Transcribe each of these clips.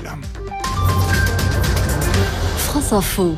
France Info.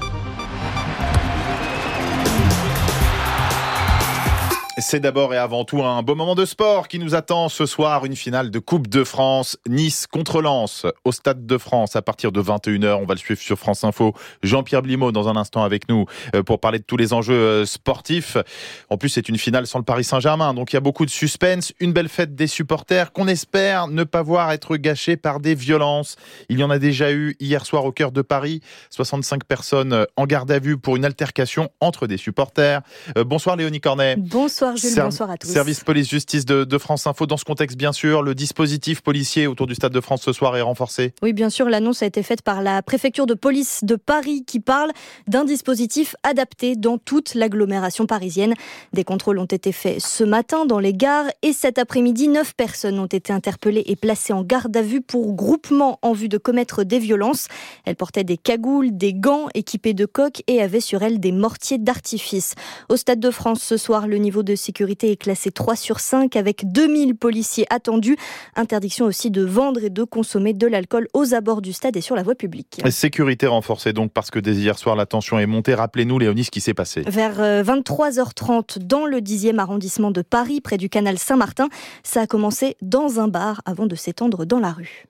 C'est d'abord et avant tout un beau moment de sport qui nous attend ce soir, une finale de Coupe de France, Nice contre Lens au Stade de France à partir de 21h. On va le suivre sur France Info. Jean-Pierre Blimaud dans un instant avec nous pour parler de tous les enjeux sportifs. En plus, c'est une finale sans le Paris Saint-Germain, donc il y a beaucoup de suspense. Une belle fête des supporters qu'on espère ne pas voir être gâchée par des violences. Il y en a déjà eu hier soir au cœur de Paris. 65 personnes en garde à vue pour une altercation entre des supporters. Bonsoir Léonie Cornet. Bonsoir Jules, bonsoir à tous. Service police-justice de France Info. Dans ce contexte, bien sûr, le dispositif policier autour du Stade de France ce soir est renforcé. Oui, bien sûr, l'annonce a été faite par la préfecture de police de Paris qui parle d'un dispositif adapté dans toute l'agglomération parisienne. Des contrôles ont été faits ce matin dans les gares et cet après-midi, 9 personnes ont été interpellées et placées en garde à vue pour groupement en vue de commettre des violences. Elles portaient des cagoules, des gants équipés de coques et avaient sur elles des mortiers d'artifice. Au Stade de France ce soir, le niveau de sécurité est classé 3/5 avec 2000 policiers attendus. Interdiction aussi de vendre et de consommer de l'alcool aux abords du stade et sur la voie publique. Sécurité renforcée donc parce que dès hier soir la tension est montée. Rappelez-nous Léonie ce qui s'est passé. Vers 23h30 dans le 10e arrondissement de Paris, près du canal Saint-Martin, ça a commencé dans un bar avant de s'étendre dans la rue.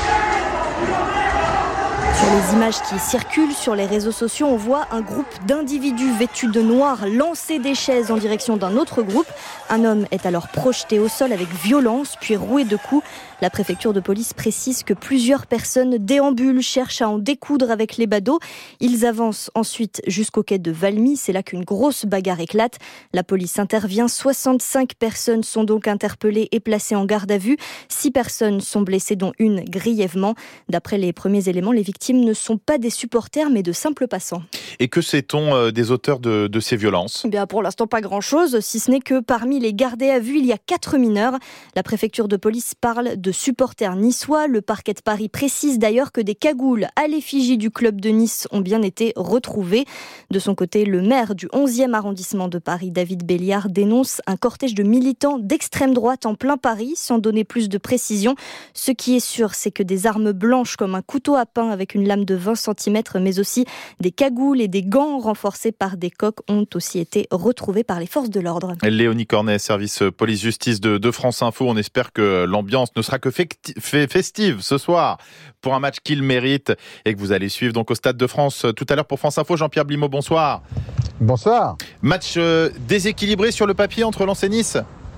Sur les images qui circulent sur les réseaux sociaux, on voit un groupe d'individus vêtus de noir lancer des chaises en direction d'un autre groupe. Un homme est alors projeté au sol avec violence, puis roué de coups. La préfecture de police précise que plusieurs personnes déambulent, cherchent à en découdre avec les badauds. Ils avancent ensuite jusqu'au quai de Valmy. C'est là qu'une grosse bagarre éclate. La police intervient. 65 personnes sont donc interpellées et placées en garde à vue. 6 personnes sont blessées, dont une grièvement. D'après les premiers éléments, les victimes ne sont pas des supporters, mais de simples passants. Et que sait-on des auteurs de ces violences ? Bien, pour l'instant, pas grand-chose, si ce n'est que parmi les gardés à vue, il y a 4 mineurs. La préfecture de police parle de supporters niçois. Le parquet de Paris précise d'ailleurs que des cagoules à l'effigie du club de Nice ont bien été retrouvées. De son côté, le maire du 11e arrondissement de Paris, David Béliard, dénonce un cortège de militants d'extrême droite en plein Paris, sans donner plus de précision. Ce qui est sûr, c'est que des armes blanches comme un couteau à pain avec une lame de 20 cm, mais aussi des cagoules et des gants renforcés par des coques ont aussi été retrouvés par les forces de l'ordre. Léonie Cornet, service police-justice de France Info. On espère que l'ambiance ne sera que festive ce soir pour un match qu'il mérite et que vous allez suivre donc au Stade de France tout à l'heure pour France Info. Jean-Pierre Blimaud, bonsoir. Bonsoir. Match déséquilibré sur le papier entre Lens et Nice ?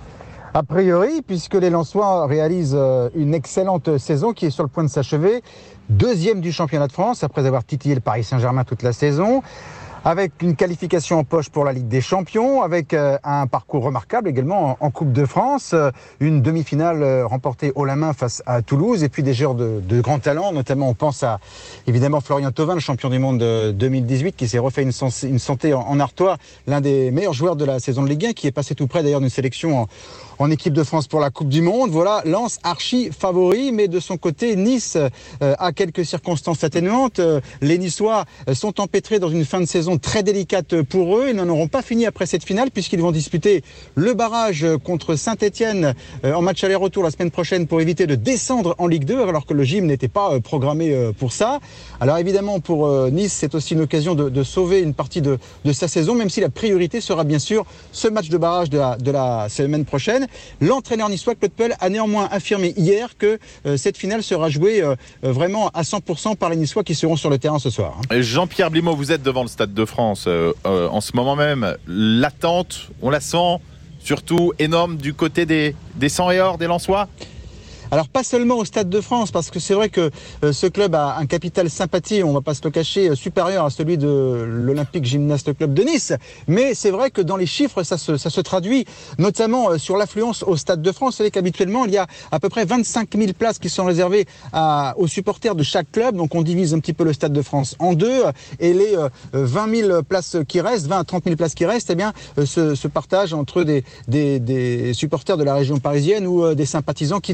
A priori, puisque les Lensois réalisent une excellente saison qui est sur le point de s'achever. 2e du championnat de France, après avoir titillé le Paris Saint-Germain toute la saison. Avec une qualification en poche pour la Ligue des Champions, avec un parcours remarquable également en Coupe de France, une demi-finale remportée haut la main face à Toulouse, et puis des joueurs de grands talents, notamment on pense à évidemment Florian Thauvin, le champion du monde de 2018, qui s'est refait une santé en Artois, l'un des meilleurs joueurs de la saison de Ligue 1, qui est passé tout près d'ailleurs d'une sélection en équipe de France pour la Coupe du Monde. Voilà, Lens archi favori, mais de son côté, Nice a quelques circonstances atténuantes. Les Niçois sont empêtrés dans une fin de saison très délicate pour eux. Ils n'en auront pas fini après cette finale puisqu'ils vont disputer le barrage contre Saint-Etienne en match aller-retour la semaine prochaine pour éviter de descendre en Ligue 2 alors que le gym n'était pas programmé pour ça. Alors évidemment pour Nice c'est aussi une occasion de sauver une partie de sa saison, même si la priorité sera bien sûr ce match de barrage de la semaine prochaine. L'entraîneur niçois Claude Puel a néanmoins affirmé hier que cette finale sera jouée vraiment à 100% par les Niçois qui seront sur le terrain ce soir. Jean-Pierre Blimaud, vous êtes devant le Stade de France en ce moment même. L'attente, on la sent surtout énorme du côté des 100 et or des Lensois. Alors pas seulement au Stade de France, parce que c'est vrai que ce club a un capital sympathie, on ne va pas se le cacher, supérieur à celui de l'Olympique Gymnaste Club de Nice. Mais c'est vrai que dans les chiffres, ça se traduit, notamment sur l'affluence au Stade de France. Vous savez qu'habituellement, il y a à peu près 25 000 places qui sont réservées aux supporters de chaque club. Donc on divise un petit peu le Stade de France en deux. Et les 20 000 places qui restent, 20 à 30 000 places qui restent, eh bien, se partagent entre des supporters de la région parisienne ou des sympathisants qui viennent.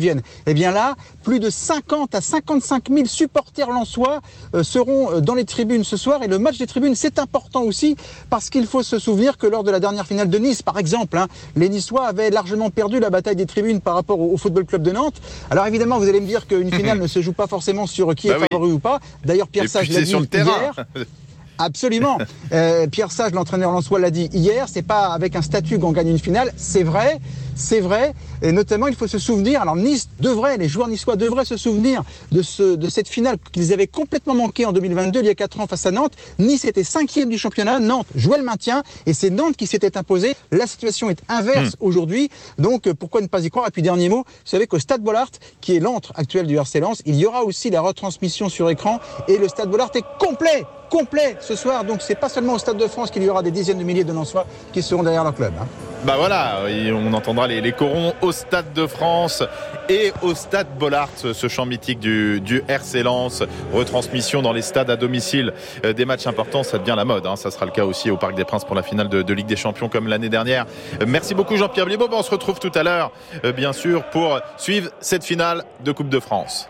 Eh bien là, plus de 50 à 55 000 supporters lensois seront dans les tribunes ce soir. Et le match des tribunes, c'est important aussi parce qu'il faut se souvenir que lors de la dernière finale de Nice, par exemple, les Niçois avaient largement perdu la bataille des tribunes par rapport au Football Club de Nantes. Alors évidemment, vous allez me dire qu'une finale ne se joue pas forcément sur qui est favori ou pas. D'ailleurs, Pierre Sage l'a dit sur le terrain. Hier. Absolument. Pierre Sage, l'entraîneur lensois, l'a dit hier, c'est pas avec un statut qu'on gagne une finale, c'est vrai. Et notamment, il faut se souvenir, alors les joueurs niçois devraient se souvenir de cette finale qu'ils avaient complètement manqué en 2022, il y a 4 ans face à Nantes. Nice était 5e du championnat, Nantes jouait le maintien et c'est Nantes qui s'était imposé. La situation est inverse aujourd'hui, donc pourquoi ne pas y croire? Et puis dernier mot, vous savez qu'au Stade Bollaert, qui est l'antre actuel du RC Lens, il y aura aussi la retransmission sur écran et le Stade Bollaert est complet ce soir, donc c'est pas seulement au Stade de France qu'il y aura des dizaines de milliers de Lensois qui seront derrière leur club. Bah voilà, on entendra les corons au Stade de France et au Stade Bollaert, ce chant mythique du RC Lens. Retransmission dans les stades à domicile des matchs importants, ça devient la mode. Ça sera le cas aussi au Parc des Princes pour la finale de Ligue des Champions comme l'année dernière. Merci beaucoup Jean-Pierre Blibaud. On se retrouve tout à l'heure, bien sûr, pour suivre cette finale de Coupe de France.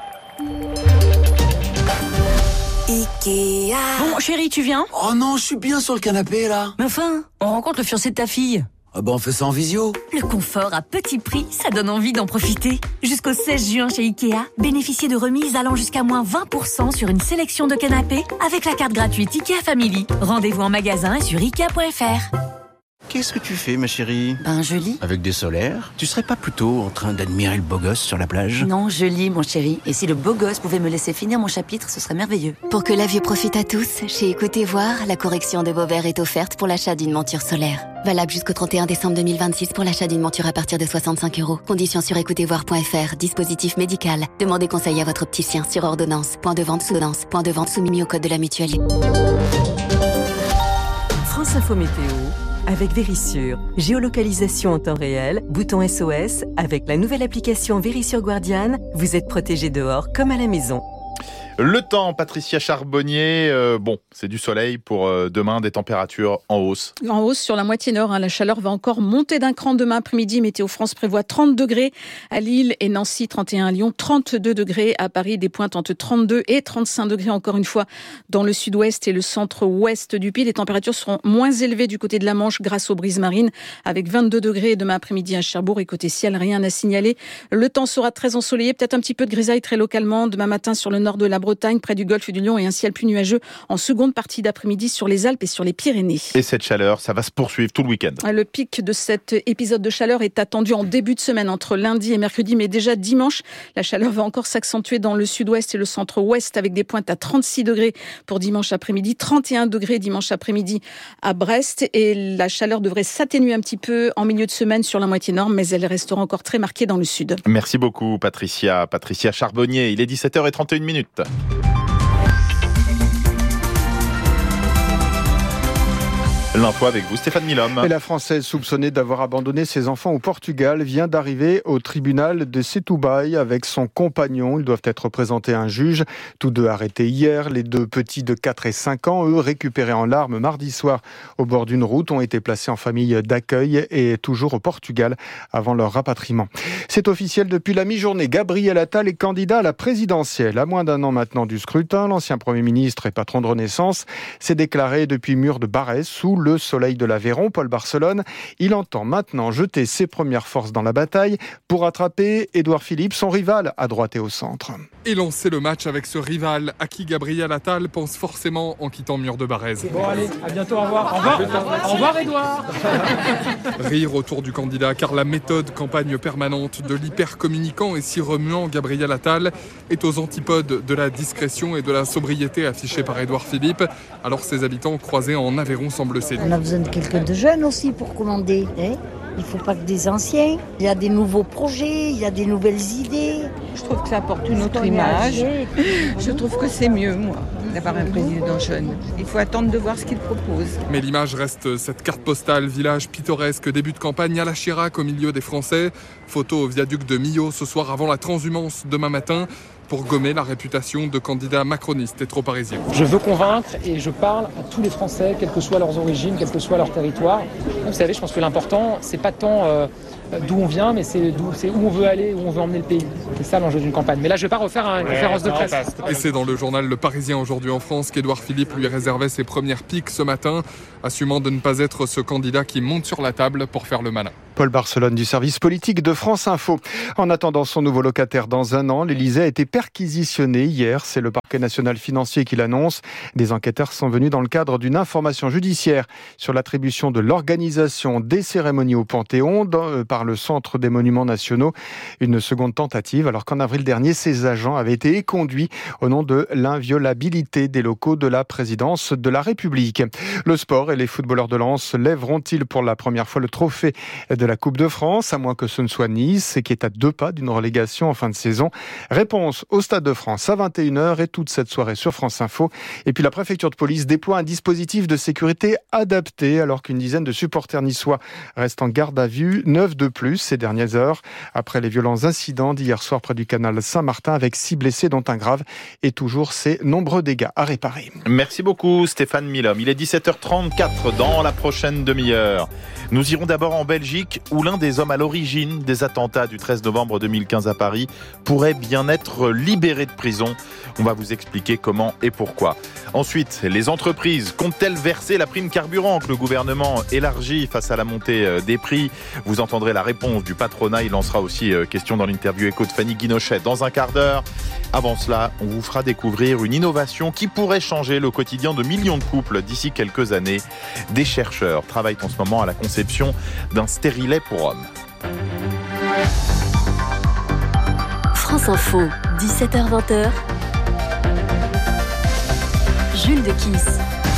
Ikea. Bon, chérie, tu viens? Oh non, je suis bien sur le canapé, là. Mais enfin, on rencontre le fiancé de ta fille. Ah bah on fait ça en visio. Le confort à petit prix, ça donne envie d'en profiter. Jusqu'au 16 juin chez Ikea, bénéficiez de remises allant jusqu'à moins 20% sur une sélection de canapés avec la carte gratuite Ikea Family. Rendez-vous en magasin et sur Ikea.fr. Qu'est-ce que tu fais, ma chérie? Ben, je lis. Avec des solaires? Tu serais pas plutôt en train d'admirer le beau gosse sur la plage? Non, je lis, mon chéri. Et si le beau gosse pouvait me laisser finir mon chapitre, ce serait merveilleux. Pour que la vue profite à tous, chez Écoutez Voir, la correction de vos verres est offerte pour l'achat d'une monture solaire. Valable jusqu'au 31 décembre 2026 pour l'achat d'une monture à partir de 65 €. Conditions sur écoutezvoir.fr. Dispositif médical. Demandez conseil à votre opticien sur ordonnance. Point de vente soumis au code de la mutuelle. France Info Météo avec Vérissure. Géolocalisation en temps réel, bouton SOS. Avec la nouvelle application Vérissure Guardian, vous êtes protégé dehors comme à la maison. Le temps, Patricia Charbonnier, c'est du soleil pour demain, des températures en hausse. En hausse sur la moitié nord, la chaleur va encore monter d'un cran demain après-midi. Météo France prévoit 30 degrés à Lille et Nancy, 31 à Lyon, 32 degrés à Paris, des pointes entre 32 et 35 degrés encore une fois dans le sud-ouest et le centre-ouest du pays. Les températures seront moins élevées du côté de la Manche grâce aux brises marines avec 22 degrés demain après-midi à Cherbourg et côté ciel, rien à signaler. Le temps sera très ensoleillé, peut-être un petit peu de grisaille très localement demain matin sur le nord de la Bretagne, près du golfe du Lion et un ciel plus nuageux en seconde partie d'après-midi sur les Alpes et sur les Pyrénées. Et cette chaleur, ça va se poursuivre tout le week-end. Le pic de cet épisode de chaleur est attendu en début de semaine entre lundi et mercredi, mais déjà dimanche, la chaleur va encore s'accentuer dans le sud-ouest et le centre-ouest avec des pointes à 36 degrés pour dimanche après-midi, 31 degrés dimanche après-midi à Brest et la chaleur devrait s'atténuer un petit peu en milieu de semaine sur la moitié nord, mais elle restera encore très marquée dans le sud. Merci beaucoup Patricia Charbonnier. Il est 17h31. L'info avec vous, Stéphane Milhomme. Et la Française soupçonnée d'avoir abandonné ses enfants au Portugal vient d'arriver au tribunal de Setúbal avec son compagnon. Ils doivent être présentés à un juge. Tous deux arrêtés hier. Les deux petits de 4 et 5 ans, eux, récupérés en larmes mardi soir au bord d'une route, ont été placés en famille d'accueil et toujours au Portugal avant leur rapatriement. C'est officiel depuis la mi-journée. Gabriel Attal est candidat à la présidentielle. À moins d'un an maintenant du scrutin, l'ancien Premier ministre et patron de Renaissance s'est déclaré depuis mur de Barès sous le soleil de l'Aveyron, Paul Barcelone. Il entend maintenant jeter ses premières forces dans la bataille pour attraper Édouard Philippe, son rival à droite et au centre. Et lancer le match avec ce rival à qui Gabriel Attal pense forcément en quittant mur de Barès. Bon allez, à bientôt, au revoir. Au revoir Édouard. Rire autour du candidat car la méthode campagne permanente de l'hyper-communicant et si remuant Gabriel Attal est aux antipodes de la discrétion et de la sobriété affichée par Édouard Philippe. Alors ses habitants croisés en Aveyron semblent séduits. On a besoin de quelqu'un de jeune aussi pour commander. Il ne faut pas que des anciens. Il y a des nouveaux projets, il y a des nouvelles idées. Je trouve que ça apporte une autre image. Je trouve que c'est mieux, moi, d'avoir un président jeune. Il faut attendre de voir ce qu'il propose. Mais l'image reste cette carte postale, village pittoresque, début de campagne à la Chirac au milieu des Français. Photo au viaduc de Millau ce soir avant la transhumance demain matin pour gommer la réputation de candidat macroniste et trop parisien. Je veux convaincre et je parle à tous les Français, quelles que soient leurs origines, quel que soit leur territoire. Vous savez, je pense que l'important, c'est pas tant d'où on vient, mais c'est où on veut aller, où on veut emmener le pays. C'est ça l'enjeu d'une campagne. Mais là, je ne vais pas refaire une conférence de presse. Et c'est dans le journal Le Parisien aujourd'hui en France qu'Édouard Philippe lui réservait ses premières piques ce matin, assumant de ne pas être ce candidat qui monte sur la table pour faire le malin. Paul Barcelone du service politique de France Info. En attendant son nouveau locataire dans un an, l'Élysée a été perquisitionné hier. C'est le parquet national financier qui l'annonce. Des enquêteurs sont venus dans le cadre d'une information judiciaire sur l'attribution de l'organisation des cérémonies au Panthéon par le Centre des Monuments Nationaux. Une seconde tentative, alors qu'en avril dernier, ces agents avaient été éconduits au nom de l'inviolabilité des locaux de la présidence de la République. Le sport et les footballeurs de Lens lèveront-ils pour la première fois le trophée de la Coupe de France, à moins que ce ne soit Nice, qui est à 2 pas d'une relégation en fin de saison? Réponse au Stade de France à 21h et toute cette soirée sur France Info. Et puis la préfecture de police déploie un dispositif de sécurité adapté alors qu'une dizaine de supporters niçois restent en garde à vue, 9 de plus ces dernières heures, après les violents incidents d'hier soir près du canal Saint-Martin avec 6 blessés dont un grave et toujours ces nombreux dégâts à réparer. Merci beaucoup Stéphane Milhomme. Il est 17h34 dans la prochaine demi-heure. Nous irons d'abord en Belgique où l'un des hommes à l'origine des attentats du 13 novembre 2015 à Paris pourrait bien être libéré de prison. On va vous expliquer comment et pourquoi. Ensuite, les entreprises comptent-elles verser la prime carburant que le gouvernement élargit face à la montée des prix? Vous entendrez la réponse du patronat. Il lancera aussi question dans l'interview écho de Fanny Guinochet dans un quart d'heure. Avant cela, on vous fera découvrir une innovation qui pourrait changer le quotidien de millions de couples d'ici quelques années. Des chercheurs travaillent en ce moment à la conception d'un stérilet pour hommes. France Info, 17h-20h. Jules de Kiss.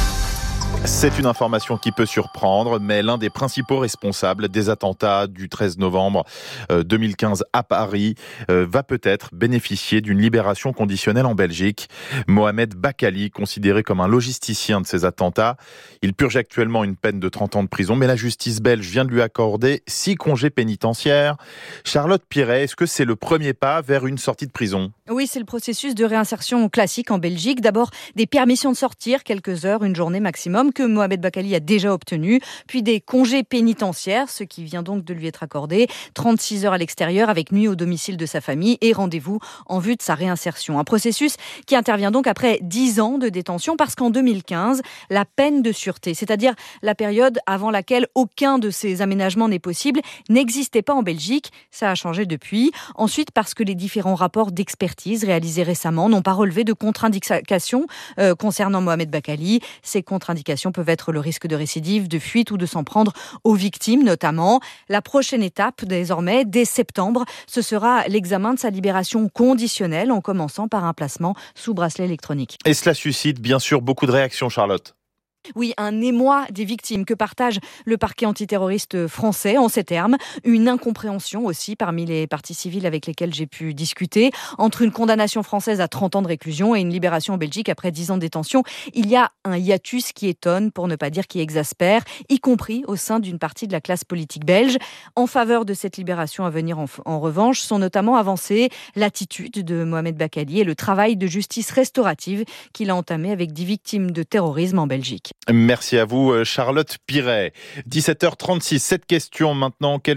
C'est une information qui peut surprendre, mais l'un des principaux responsables des attentats du 13 novembre 2015 à Paris va peut-être bénéficier d'une libération conditionnelle en Belgique. Mohamed Bakali, considéré comme un logisticien de ces attentats, il purge actuellement une peine de 30 ans de prison, mais la justice belge vient de lui accorder 6 congés pénitentiaires. Charlotte Piret, est-ce que c'est le premier pas vers une sortie de prison ? Oui, c'est le processus de réinsertion classique en Belgique. D'abord, des permissions de sortir, quelques heures, une journée maximum, que Mohamed Bakali a déjà obtenu, puis des congés pénitentiaires, ce qui vient donc de lui être accordé, 36 heures à l'extérieur avec nuit au domicile de sa famille et rendez-vous en vue de sa réinsertion. Un processus qui intervient donc après 10 ans de détention parce qu'en 2015, la peine de sûreté, c'est-à-dire la période avant laquelle aucun de ces aménagements n'est possible, n'existait pas en Belgique. Ça a changé depuis. Ensuite, parce que les différents rapports d'expertise réalisés récemment n'ont pas relevé de contre-indications concernant Mohamed Bakali. Ces contre-indications peuvent être le risque de récidive, de fuite ou de s'en prendre aux victimes notamment. La prochaine étape désormais, dès septembre, ce sera l'examen de sa libération conditionnelle en commençant par un placement sous bracelet électronique. Et cela suscite bien sûr beaucoup de réactions, Charlotte. Oui, un émoi des victimes que partage le parquet antiterroriste français en ces termes. Une incompréhension aussi parmi les parties civiles avec lesquelles j'ai pu discuter. Entre une condamnation française à 30 ans de réclusion et une libération en Belgique après 10 ans de détention, il y a un hiatus qui étonne, pour ne pas dire qui exaspère, y compris au sein d'une partie de la classe politique belge. En faveur de cette libération à venir, en revanche, sont notamment avancées l'attitude de Mohamed Bakali et le travail de justice restaurative qu'il a entamé avec 10 victimes de terrorisme en Belgique. Merci à vous, Charlotte Piret. 17h36, cette question maintenant, quels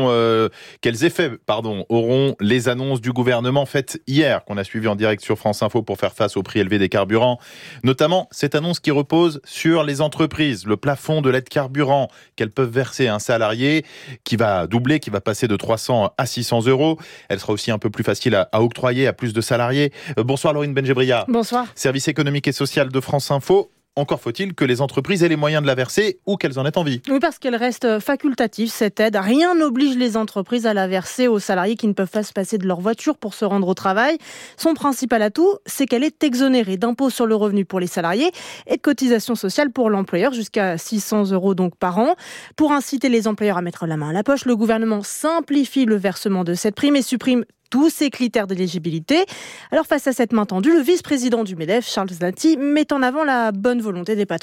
effets auront les annonces du gouvernement faites hier, qu'on a suivies en direct sur France Info pour faire face au prix élevé des carburants, notamment cette annonce qui repose sur les entreprises, le plafond de l'aide carburant qu'elles peuvent verser à un salarié qui va doubler, qui va passer de 300 à 600 euros. Elle sera aussi un peu plus facile à octroyer à plus de salariés. Bonsoir Laurine Benjebria. Bonsoir. Service économique et social de France Info. Encore faut-il que les entreprises aient les moyens de la verser ou qu'elles en aient envie. Oui, parce qu'elle reste facultative, cette aide. Rien n'oblige les entreprises à la verser aux salariés qui ne peuvent pas se passer de leur voiture pour se rendre au travail. Son principal atout, c'est qu'elle est exonérée d'impôts sur le revenu pour les salariés et de cotisations sociales pour l'employeur, jusqu'à 600 euros donc par an. Pour inciter les employeurs à mettre la main à la poche, le gouvernement simplifie le versement de cette prime et supprime tous ces critères d'éligibilité. Alors face à cette main tendue, le vice-président du MEDEF, Charles Zlati, met en avant la bonne volonté des patrons.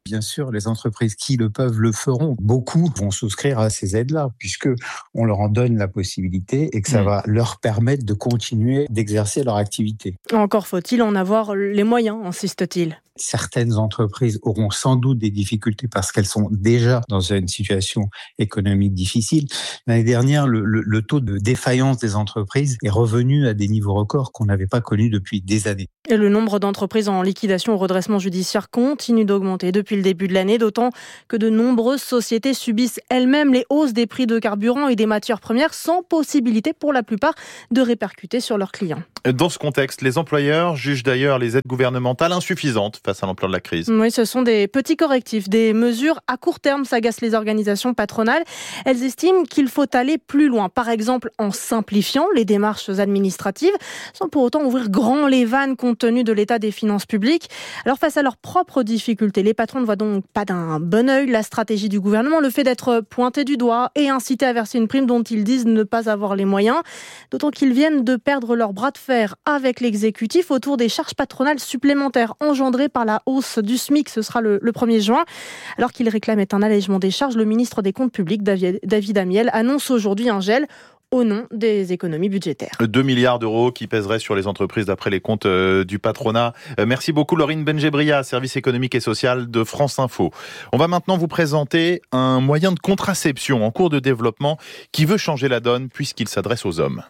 Bien sûr, les entreprises qui le peuvent le feront. Beaucoup vont souscrire à ces aides-là, puisque on leur en donne la possibilité et que ça va leur permettre de continuer d'exercer leur activité. Encore faut-il en avoir les moyens, insiste-t-il. Certaines entreprises auront sans doute des difficultés parce qu'elles sont déjà dans une situation économique difficile. L'année dernière, le taux de défaillance des entreprises est revenu à des niveaux records qu'on n'avait pas connus depuis des années. Et le nombre d'entreprises en liquidation ou redressement judiciaire continue d'augmenter depuis le début de l'année, d'autant que de nombreuses sociétés subissent elles-mêmes les hausses des prix de carburant et des matières premières sans possibilité pour la plupart de répercuter sur leurs clients. Dans ce contexte, les employeurs jugent d'ailleurs les aides gouvernementales insuffisantes face à l'ampleur de la crise. Oui, ce sont des petits correctifs, des mesures à court terme, s'agacent les organisations patronales. Elles estiment qu'il faut aller plus loin, par exemple en simplifiant les démarches administratives, sans pour autant ouvrir grand les vannes compte tenu de l'état des finances publiques. Alors face à leurs propres difficultés, les patrons ne voient donc pas d'un bon œil la stratégie du gouvernement, le fait d'être pointé du doigt et incité à verser une prime dont ils disent ne pas avoir les moyens, d'autant qu'ils viennent de perdre leur bras de fer avec l'exécutif autour des charges patronales supplémentaires engendrées par la hausse du SMIC. Ce sera le 1er juin. Alors qu'il réclamait un allègement des charges, le ministre des Comptes publics, David Amiel, annonce aujourd'hui un gel au nom des économies budgétaires. 2 milliards d'euros qui pèseraient sur les entreprises d'après les comptes du patronat. Merci beaucoup Laurine Benjebria, service économique et social de France Info. On va maintenant vous présenter un moyen de contraception en cours de développement qui veut changer la donne puisqu'il s'adresse aux hommes.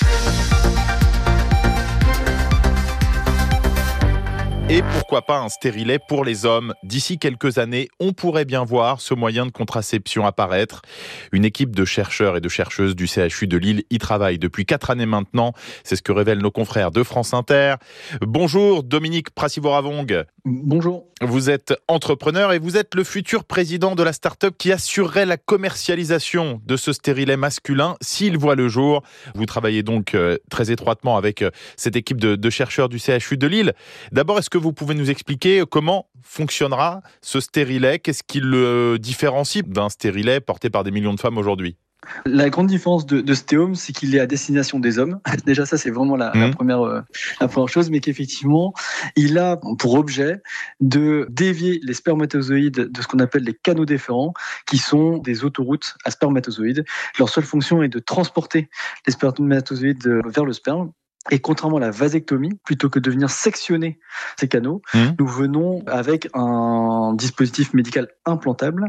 Et pourquoi pas un stérilet pour les hommes ? D'ici quelques années, on pourrait bien voir ce moyen de contraception apparaître. Une équipe de chercheurs et de chercheuses du CHU de Lille y travaille depuis 4 années maintenant. C'est ce que révèlent nos confrères de France Inter. Bonjour Dominique Prassivoravong. Bonjour. Vous êtes entrepreneur et vous êtes le futur président de la start-up qui assurerait la commercialisation de ce stérilet masculin s'il voit le jour. Vous travaillez donc très étroitement avec cette équipe de chercheurs du CHU de Lille. D'abord, est-ce que vous pouvez nous expliquer comment fonctionnera ce stérilet ? Qu'est-ce qui le différencie d'un stérilet porté par des millions de femmes aujourd'hui ? La grande différence de Stéome, c'est qu'il est à destination des hommes. Déjà, ça, c'est vraiment la première chose, mais qu'effectivement, il a pour objet de dévier les spermatozoïdes de ce qu'on appelle les canaux déférents, qui sont des autoroutes à spermatozoïdes. Leur seule fonction est de transporter les spermatozoïdes vers le sperme. Et contrairement à la vasectomie, plutôt que de venir sectionner ces canaux, nous venons avec un dispositif médical implantable,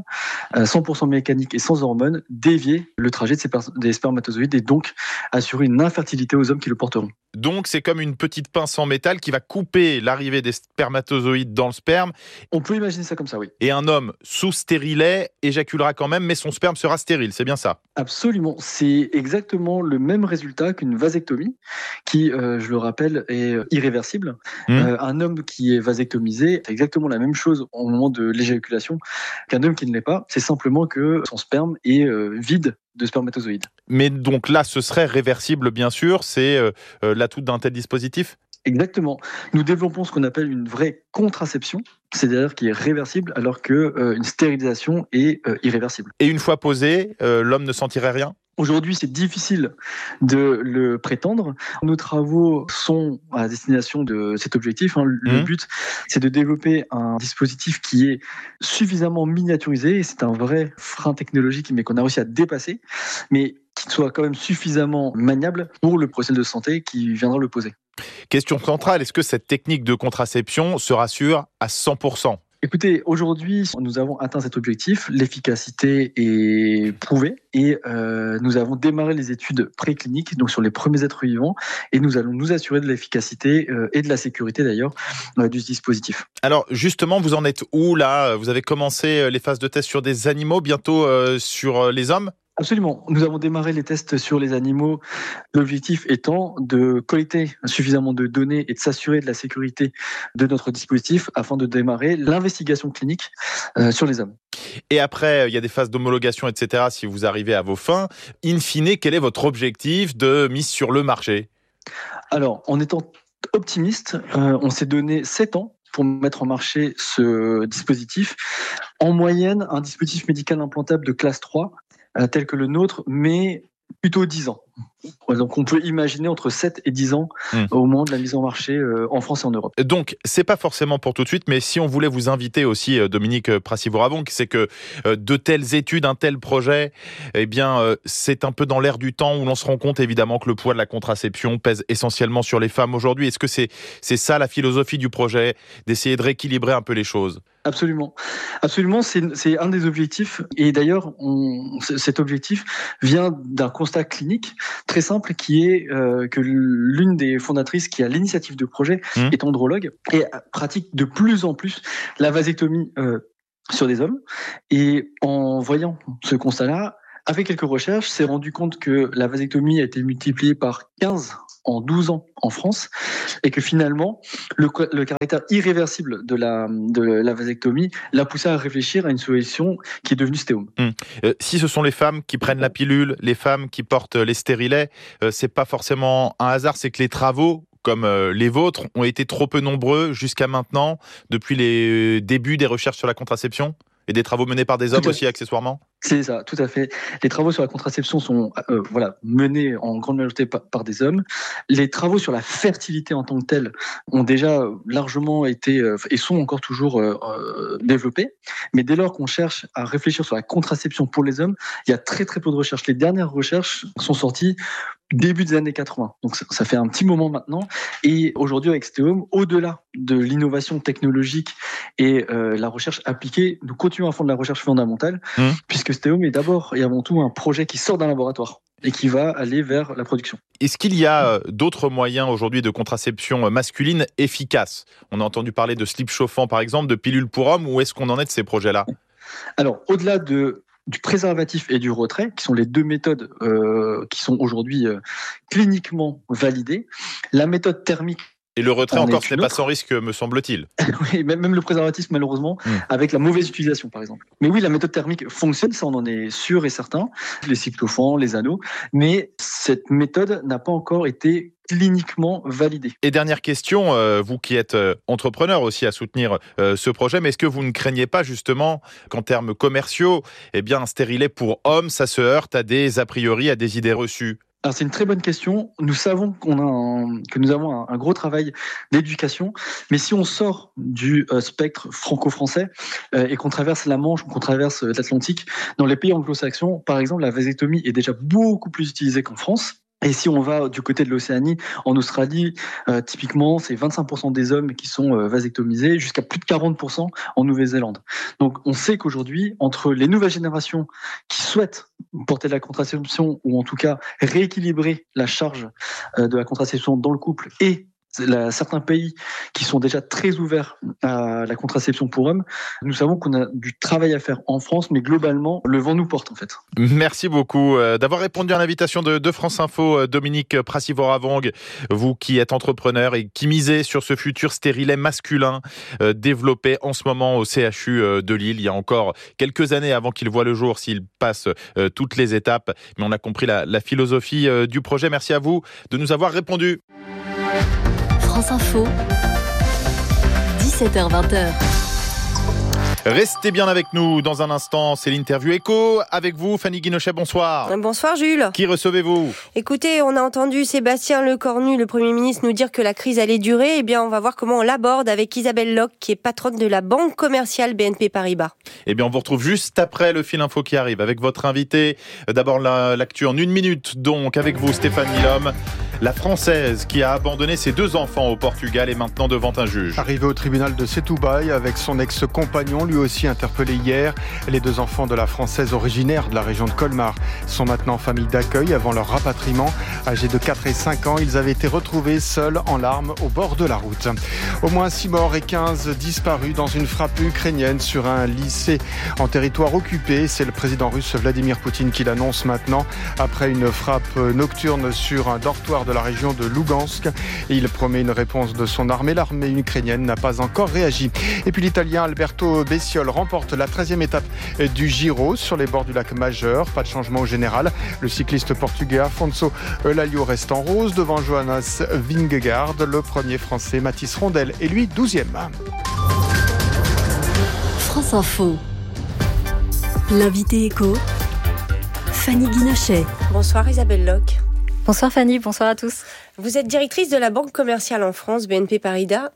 100% mécanique et sans hormones, dévier le trajet des spermatozoïdes et donc assurer une infertilité aux hommes qui le porteront. Donc c'est comme une petite pince en métal qui va couper l'arrivée des spermatozoïdes dans le sperme. On peut imaginer ça comme ça, oui. Et un homme sous stérilet éjaculera quand même, mais son sperme sera stérile, c'est bien ça ? Absolument, c'est exactement le même résultat qu'une vasectomie qui, je le rappelle, est irréversible. Un homme qui est vasectomisé, c'est exactement la même chose au moment de l'éjaculation qu'un homme qui ne l'est pas. C'est simplement que son sperme est vide de spermatozoïdes. Mais donc là, ce serait réversible, bien sûr. C'est l'atout d'un tel dispositif ? Exactement. Nous développons ce qu'on appelle une vraie contraception, c'est-à-dire qui est réversible, alors qu'une stérilisation est irréversible. Et une fois posé, l'homme ne sentirait rien ? Aujourd'hui, c'est difficile de le prétendre. Nos travaux sont à destination de cet objectif. Le but, c'est de développer un dispositif qui est suffisamment miniaturisé. C'est un vrai frein technologique, mais qu'on a réussi à dépasser, mais qui soit quand même suffisamment maniable pour le professionnel de santé qui viendra le poser. Question centrale, est-ce que cette technique de contraception sera sûre à 100%? Écoutez, aujourd'hui, nous avons atteint cet objectif. L'efficacité est prouvée et nous avons démarré les études précliniques, donc sur les premiers êtres vivants, et nous allons nous assurer de l'efficacité et de la sécurité d'ailleurs du dispositif. Alors justement, vous en êtes où là? Vous avez commencé les phases de test sur des animaux, bientôt sur les hommes? Absolument. Nous avons démarré les tests sur les animaux, l'objectif étant de collecter suffisamment de données et de s'assurer de la sécurité de notre dispositif afin de démarrer l'investigation clinique sur les hommes. Et après, il y a des phases d'homologation, etc. Si vous arrivez à vos fins, in fine, quel est votre objectif de mise sur le marché? Alors, en étant optimiste, on s'est donné 7 ans pour mettre en marché ce dispositif. En moyenne, un dispositif médical implantable de classe 3, tel que le nôtre, met plutôt 10 ans. Donc on peut imaginer entre 7 et 10 ans au moment de la mise en marché en France et en Europe. Donc c'est pas forcément pour tout de suite, mais si on voulait vous inviter aussi, Dominique Prassivoravong, c'est que de telles études, un tel projet, eh bien c'est un peu dans l'air du temps où l'on se rend compte évidemment que le poids de la contraception pèse essentiellement sur les femmes aujourd'hui. Est-ce que c'est ça la philosophie du projet, d'essayer de rééquilibrer un peu les choses ? Absolument, c'est un des objectifs. Et d'ailleurs, cet objectif vient d'un constat clinique très simple qui est que l'une des fondatrices qui a l'initiative de projet est andrologue et pratique de plus en plus la vasectomie sur des hommes. Et en voyant ce constat-là, avec quelques recherches, s'est rendu compte que la vasectomie a été multipliée par 15 en 12 ans en France, et que finalement, le caractère irréversible de la vasectomie l'a poussé à réfléchir à une solution qui est devenue Stéome. Si ce sont les femmes qui prennent la pilule, les femmes qui portent les stérilets, c'est pas forcément un hasard, c'est que les travaux comme les vôtres ont été trop peu nombreux jusqu'à maintenant, depuis les débuts des recherches sur la contraception, et des travaux menés par des hommes aussi accessoirement ? C'est ça, tout à fait. Les travaux sur la contraception sont menés en grande majorité par des hommes. Les travaux sur la fertilité en tant que telle ont déjà largement été et sont encore toujours développés. Mais dès lors qu'on cherche à réfléchir sur la contraception pour les hommes, il y a très très peu de recherches. Les dernières recherches sont sorties début des années 80. Donc ça fait un petit moment maintenant. Et aujourd'hui avec Stéome, au-delà de l'innovation technologique et la recherche appliquée, nous continuons à fond de la recherche fondamentale, puisque Stéome est d'abord et avant tout un projet qui sort d'un laboratoire et qui va aller vers la production. Est-ce qu'il y a d'autres moyens aujourd'hui de contraception masculine efficaces ? On a entendu parler de slip chauffant par exemple, de pilules pour hommes. Où est-ce qu'on en est de ces projets-là ? Alors, au-delà du préservatif et du retrait, qui sont les deux méthodes qui sont aujourd'hui cliniquement validées, la méthode thermique. Et le retrait encore, ce n'est pas sans risque, me semble-t-il. Oui, même le préservatif, malheureusement, avec la mauvaise utilisation, par exemple. Mais oui, la méthode thermique fonctionne, ça on en est sûr et certain. Les cycles chauffants, les anneaux. Mais cette méthode n'a pas encore été cliniquement validée. Et dernière question, vous qui êtes entrepreneur aussi à soutenir ce projet, mais est-ce que vous ne craignez pas justement qu'en termes commerciaux, eh bien, un stérilet pour hommes, ça se heurte à des a priori, à des idées reçues ? Alors c'est une très bonne question. Nous savons que nous avons un gros travail d'éducation, mais si on sort du spectre franco-français et qu'on traverse la Manche, qu'on traverse l'Atlantique, dans les pays anglo-saxons, par exemple, la vasectomie est déjà beaucoup plus utilisée qu'en France. Et si on va du côté de l'Océanie, en Australie, typiquement, c'est 25% des hommes qui sont vasectomisés, jusqu'à plus de 40% en Nouvelle-Zélande. Donc, on sait qu'aujourd'hui, entre les nouvelles générations qui souhaitent porter de la contraception, ou en tout cas rééquilibrer la charge de la contraception dans le couple, et certains pays qui sont déjà très ouverts à la contraception pour hommes, nous savons qu'on a du travail à faire en France, mais globalement, le vent nous porte en fait. Merci beaucoup d'avoir répondu à l'invitation de France Info, Dominique Prassivoravong, vous qui êtes entrepreneur et qui misez sur ce futur stérilet masculin développé en ce moment au CHU de Lille. Il y a encore quelques années avant qu'il voit le jour, s'il passe toutes les étapes, mais on a compris la philosophie du projet. Merci à vous de nous avoir répondu. France Info, 17h-20h. Restez bien avec nous dans un instant, c'est l'interview écho avec vous, Fanny Guinochet, bonsoir. Bonsoir Jules. Qui recevez-vous ? Écoutez, on a entendu Sébastien Lecornu, le Premier ministre, nous dire que la crise allait durer. Eh bien, on va voir comment on l'aborde avec Isabelle Locke, qui est patronne de la banque commerciale BNP Paribas. Eh bien, on vous retrouve juste après le fil info qui arrive avec votre invité. D'abord, l'actu en 1 minute, donc, avec vous, Stéphane Milhomme. La Française qui a abandonné ses 2 enfants au Portugal est maintenant devant un juge. Arrivée au tribunal de Setúbal avec son ex-compagnon, lui aussi interpellé hier. Les 2 enfants de la Française originaire de la région de Colmar sont maintenant en famille d'accueil avant leur rapatriement. Âgés de 4 et 5 ans, ils avaient été retrouvés seuls en larmes au bord de la route. Au moins 6 morts et 15 disparus dans une frappe ukrainienne sur un lycée en territoire occupé. C'est le président russe Vladimir Poutine qui l'annonce maintenant après une frappe nocturne sur un dortoir de la région de Lugansk. Il promet une réponse de son armée. L'armée ukrainienne n'a pas encore réagi. Et puis l'Italien Alberto Bessiol remporte la 13e étape du Giro sur les bords du lac Majeur. Pas de changement au général. Le cycliste portugais Afonso Eulalia reste en rose devant Jonas Vingegaard. Le premier français Mathis Rondel est lui 12e. France Info. L'invité écho, Fanny Guinochet. Bonsoir Isabelle Locke. Bonsoir Fanny, bonsoir à tous. Vous êtes directrice de la banque commerciale en France, BNP Paribas.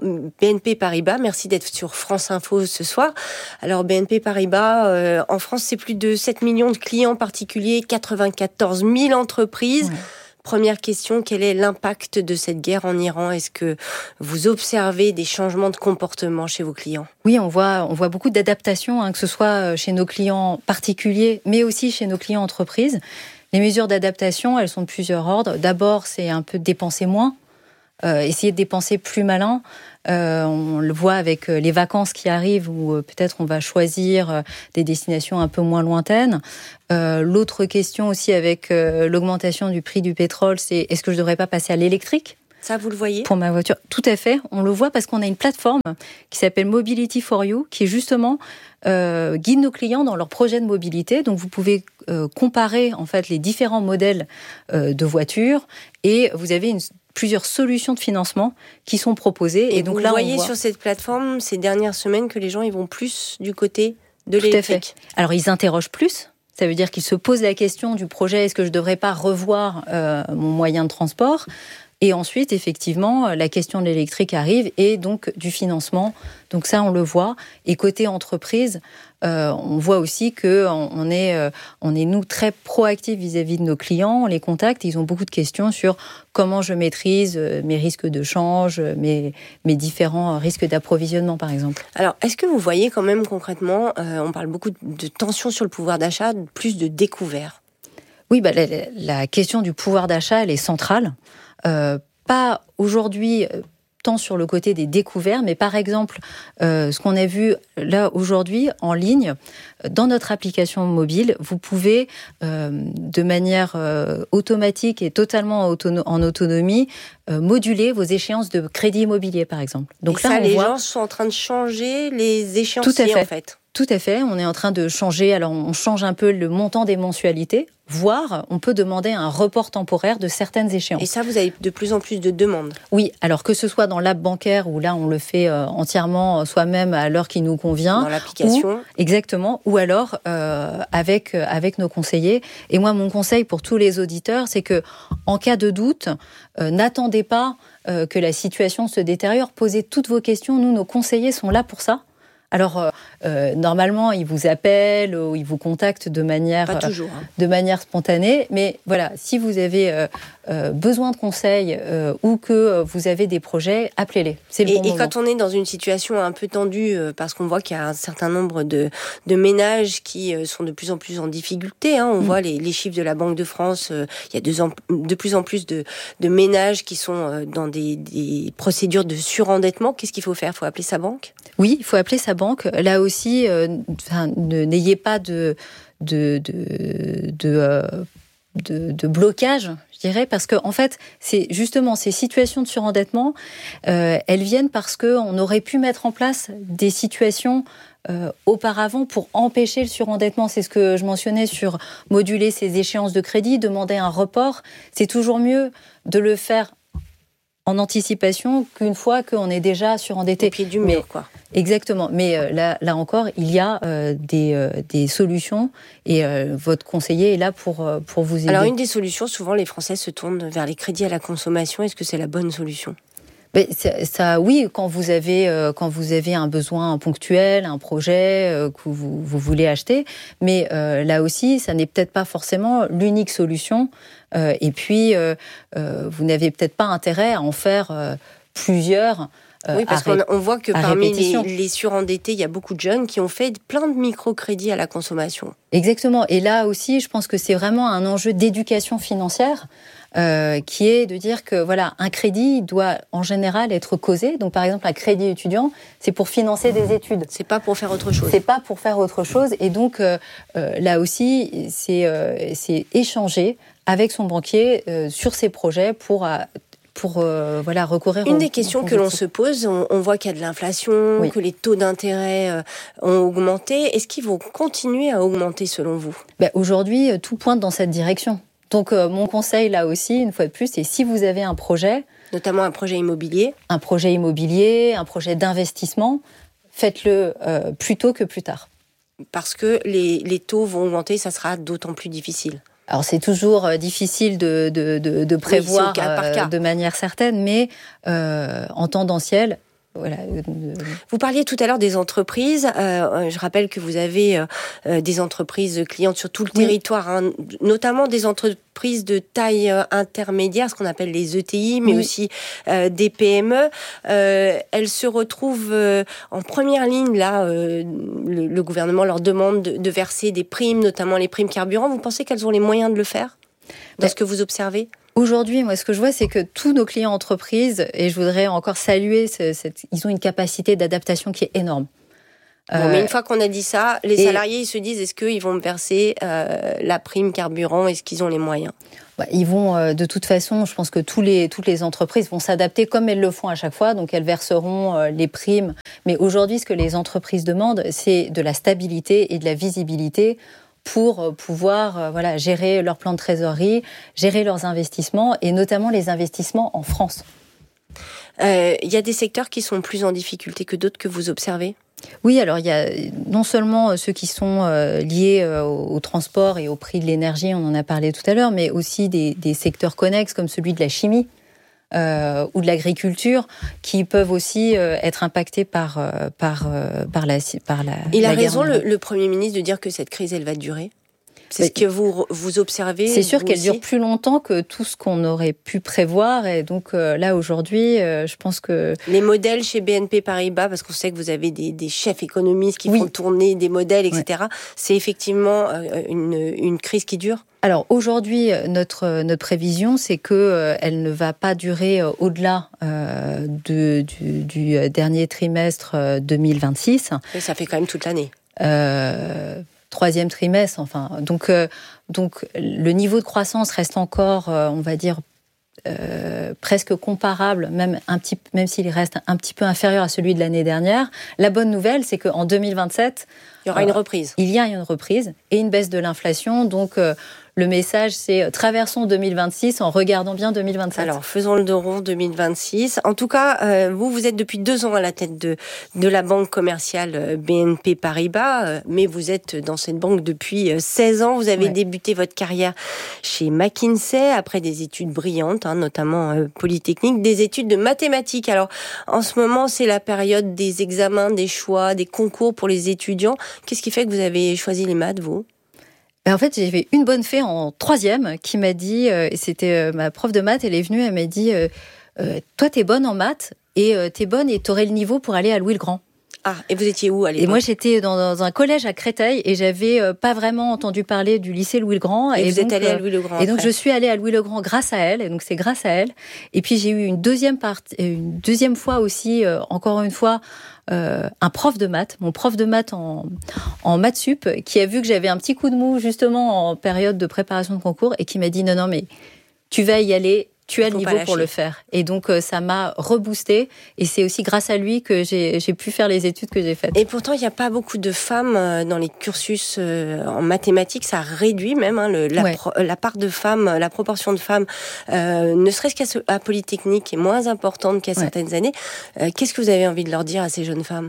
Merci d'être sur France Info ce soir. Alors BNP Paribas, en France, c'est plus de 7 millions de clients particuliers, 94 000 entreprises. Ouais. Première question, quel est l'impact de cette guerre en Iran ? Est-ce que vous observez des changements de comportement chez vos clients ? Oui, on voit beaucoup d'adaptations, que ce soit chez nos clients particuliers, mais aussi chez nos clients entreprises. Les mesures d'adaptation, elles sont de plusieurs ordres. D'abord, c'est un peu dépenser moins, essayer de dépenser plus malin. On le voit avec les vacances qui arrivent où peut-être on va choisir des destinations un peu moins lointaines. L'autre question aussi avec l'augmentation du prix du pétrole, c'est est-ce que je ne devrais pas passer à l'électrique ? Ça, vous le voyez ? Pour ma voiture, tout à fait. On le voit parce qu'on a une plateforme qui s'appelle Mobility for You, qui justement guide nos clients dans leurs projets de mobilité. Donc, vous pouvez comparer en fait les différents modèles de voitures et vous avez plusieurs solutions de financement qui sont proposées. Et donc là, vous voyez sur cette plateforme ces dernières semaines que les gens ils vont plus du côté de l'électrique. Tout à fait. Alors, ils interrogent plus. Ça veut dire qu'ils se posent la question du projet, est-ce que je ne devrais pas revoir mon moyen de transport ? Et ensuite, effectivement, la question de l'électrique arrive et donc du financement. Donc ça, on le voit. Et côté entreprise, on voit aussi qu'on est, nous, très proactifs vis-à-vis de nos clients. On les contacte et ils ont beaucoup de questions sur comment je maîtrise mes risques de change, mes différents risques d'approvisionnement, par exemple. Alors, est-ce que vous voyez quand même concrètement, on parle beaucoup de tension sur le pouvoir d'achat, plus de découvert ? Oui, la question du pouvoir d'achat, elle est centrale. Pas aujourd'hui tant sur le côté des découvertes, mais par exemple, ce qu'on a vu là aujourd'hui en ligne, dans notre application mobile, vous pouvez de manière automatique et totalement en autonomie moduler vos échéances de crédit immobilier, par exemple. Donc et là, les gens sont en train de changer les échéanciers, en fait. Tout à fait, on est en train de changer, alors on change un peu le montant des mensualités, voire on peut demander un report temporaire de certaines échéances. Et ça, vous avez de plus en plus de demandes ? Oui, alors que ce soit dans l'app bancaire, où là on le fait entièrement soi-même à l'heure qui nous convient. Dans l'application. Exactement, ou alors avec nos conseillers. Et moi, mon conseil pour tous les auditeurs, c'est que en cas de doute, n'attendez pas que la situation se détériore, posez toutes vos questions, nous, nos conseillers sont là pour ça. Alors, normalement, ils vous appellent ou ils vous contactent de manière spontanée. Mais voilà, si vous avez besoin de conseils ou que vous avez des projets, appelez-les. C'est le bon moment. Et quand on est dans une situation un peu tendue, parce qu'on voit qu'il y a un certain nombre de ménages qui sont de plus en plus en difficulté, on voit les chiffres de la Banque de France, il y a de plus en plus de ménages qui sont dans des procédures de surendettement. Qu'est-ce qu'il faut faire ? Il faut appeler sa banque ? Oui, il faut appeler sa banque. Là aussi, n'ayez pas de blocage, je dirais, parce que en fait, c'est justement ces situations de surendettement, elles viennent parce qu'on aurait pu mettre en place des situations auparavant pour empêcher le surendettement. C'est ce que je mentionnais sur moduler ces échéances de crédit, demander un report. C'est toujours mieux de le faire en anticipation qu'une fois qu'on est déjà surendetté. Au pied du mur, quoi. Exactement. Mais là encore, il y a des solutions et votre conseiller est là pour vous aider. Alors, une des solutions, souvent, les Français se tournent vers les crédits à la consommation. Est-ce que c'est la bonne solution ? Mais ça, oui, quand vous avez un besoin ponctuel, un projet que vous voulez acheter, mais là aussi, ça n'est peut-être pas forcément l'unique solution. Et puis, vous n'avez peut-être pas intérêt à en faire plusieurs. Oui, parce qu'on voit que parmi les surendettés, il y a beaucoup de jeunes qui ont fait plein de microcrédits à la consommation. Exactement. Et là aussi, je pense que c'est vraiment un enjeu d'éducation financière. Qui est de dire que voilà, un crédit doit en général être causé. Donc par exemple, un crédit étudiant, c'est pour financer des études. C'est pas pour faire autre chose. C'est pas pour faire autre chose. Et donc là aussi, c'est échanger avec son banquier sur ses projets pour recourir. Une des questions que l'on se pose, on voit qu'il y a de l'inflation, que les taux d'intérêt ont augmenté. Est-ce qu'ils vont continuer à augmenter selon vous ? Aujourd'hui, tout pointe dans cette direction. Donc, mon conseil, là aussi, une fois de plus, c'est si vous avez un projet... Notamment un projet immobilier. Un projet d'investissement, faites-le plus tôt que plus tard. Parce que les taux vont augmenter, ça sera d'autant plus difficile. Alors c'est toujours difficile de prévoir c'est au cas par cas. De manière certaine, mais en tendanciel. Voilà. Vous parliez tout à l'heure des entreprises. Je rappelle que vous avez des entreprises clientes sur tout le territoire, hein, notamment des entreprises de taille intermédiaire, ce qu'on appelle les ETI, mais aussi des PME. Elles se retrouvent en première ligne. Là, le gouvernement leur demande de verser des primes, notamment les primes carburant. Vous pensez qu'elles ont les moyens de le faire, dans ce que vous observez ? Aujourd'hui, moi, ce que je vois, c'est que tous nos clients entreprises, et je voudrais encore saluer, ils ont une capacité d'adaptation qui est énorme. Bon, mais une fois qu'on a dit ça, les salariés, ils se disent, est-ce qu'ils vont me verser la prime carburant ? Est-ce qu'ils ont les moyens ? Ils vont, de toute façon, je pense que toutes les entreprises vont s'adapter comme elles le font à chaque fois, donc elles verseront les primes. Mais aujourd'hui, ce que les entreprises demandent, c'est de la stabilité et de la visibilité pour pouvoir gérer leur plan de trésorerie, gérer leurs investissements, et notamment les investissements en France. Il y a des secteurs qui sont plus en difficulté que d'autres que vous observez ? Oui, alors il y a non seulement ceux qui sont liés au transport et au prix de l'énergie, on en a parlé tout à l'heure, mais aussi des secteurs connexes comme celui de la chimie ou de l'agriculture, qui peuvent aussi être impactés par la Il a raison, le Premier ministre, de dire que cette crise, elle va durer ? C'est ce que vous observez ? C'est sûr qu'elle dure plus longtemps que tout ce qu'on aurait pu prévoir. Et donc là, aujourd'hui, je pense que... Les modèles chez BNP Paribas, parce qu'on sait que vous avez des chefs économistes qui font tourner des modèles, etc. C'est effectivement une crise qui dure ? Alors aujourd'hui, notre prévision, c'est que elle ne va pas durer au-delà du dernier trimestre 2026. Et ça fait quand même toute l'année. Troisième trimestre, enfin. Donc le niveau de croissance reste encore, on va dire, presque comparable, même s'il reste un petit peu inférieur à celui de l'année dernière. La bonne nouvelle, c'est qu'en 2027, il y aura une reprise. Il y a une reprise et une baisse de l'inflation. Donc le message, c'est traversons 2026 en regardant bien 2027. Alors, faisons le dos rond 2026. En tout cas, vous êtes depuis 2 ans à la tête de la banque commerciale BNP Paribas, mais vous êtes dans cette banque depuis 16 ans. Vous avez débuté votre carrière chez McKinsey après des études brillantes, notamment polytechniques, des études de mathématiques. Alors, en ce moment, c'est la période des examens, des choix, des concours pour les étudiants. Qu'est-ce qui fait que vous avez choisi les maths, vous ? En fait, j'avais une bonne fée en 3e qui m'a dit, et c'était ma prof de maths, elle est venue, elle m'a dit toi, t'es bonne en maths, et t'es bonne et t'aurais le niveau pour aller à Louis-le-Grand. Ah, et vous étiez où à l'époque ? Et moi, j'étais dans un collège à Créteil et j'avais pas vraiment entendu parler du lycée Louis-le-Grand. Et vous êtes allée à Louis-le-Grand. Et donc, je suis allée à Louis-le-Grand grâce à elle. Et donc, c'est grâce à elle. Et puis, j'ai eu une deuxième fois aussi, encore une fois, un prof de maths, mon prof de maths en maths sup, qui a vu que j'avais un petit coup de mou justement en période de préparation de concours et qui m'a dit non, mais tu vas y aller. Tu as le niveau pour le faire. Et donc, ça m'a reboosté. Et c'est aussi grâce à lui que j'ai pu faire les études que j'ai faites. Et pourtant, il n'y a pas beaucoup de femmes dans les cursus en mathématiques. Ça réduit même la part de femmes, la proportion de femmes, ne serait-ce qu'à Polytechnique, est moins importante qu'à certaines années. Qu'est-ce que vous avez envie de leur dire à ces jeunes femmes ?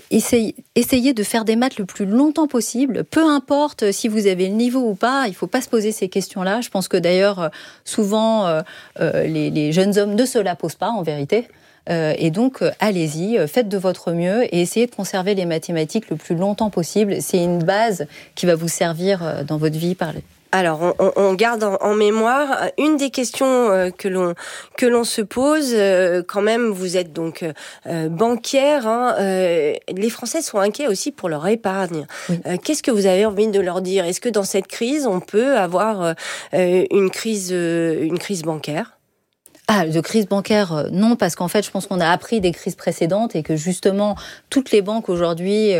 Essayez de faire des maths le plus longtemps possible, peu importe si vous avez le niveau ou pas, il ne faut pas se poser ces questions-là. Je pense que d'ailleurs, souvent, les jeunes hommes ne se la posent pas en vérité. Et donc, allez-y, faites de votre mieux et essayez de conserver les mathématiques le plus longtemps possible. C'est une base qui va vous servir dans votre vie par Alors, on garde en mémoire une des questions que l'on se pose. Quand même, vous êtes donc banquière. Les Français sont inquiets aussi pour leur épargne. Oui. Qu'est-ce que vous avez envie de leur dire ? Est-ce que dans cette crise, on peut avoir une crise bancaire ? De crise bancaire, non, parce qu'en fait, je pense qu'on a appris des crises précédentes et que justement, toutes les banques aujourd'hui,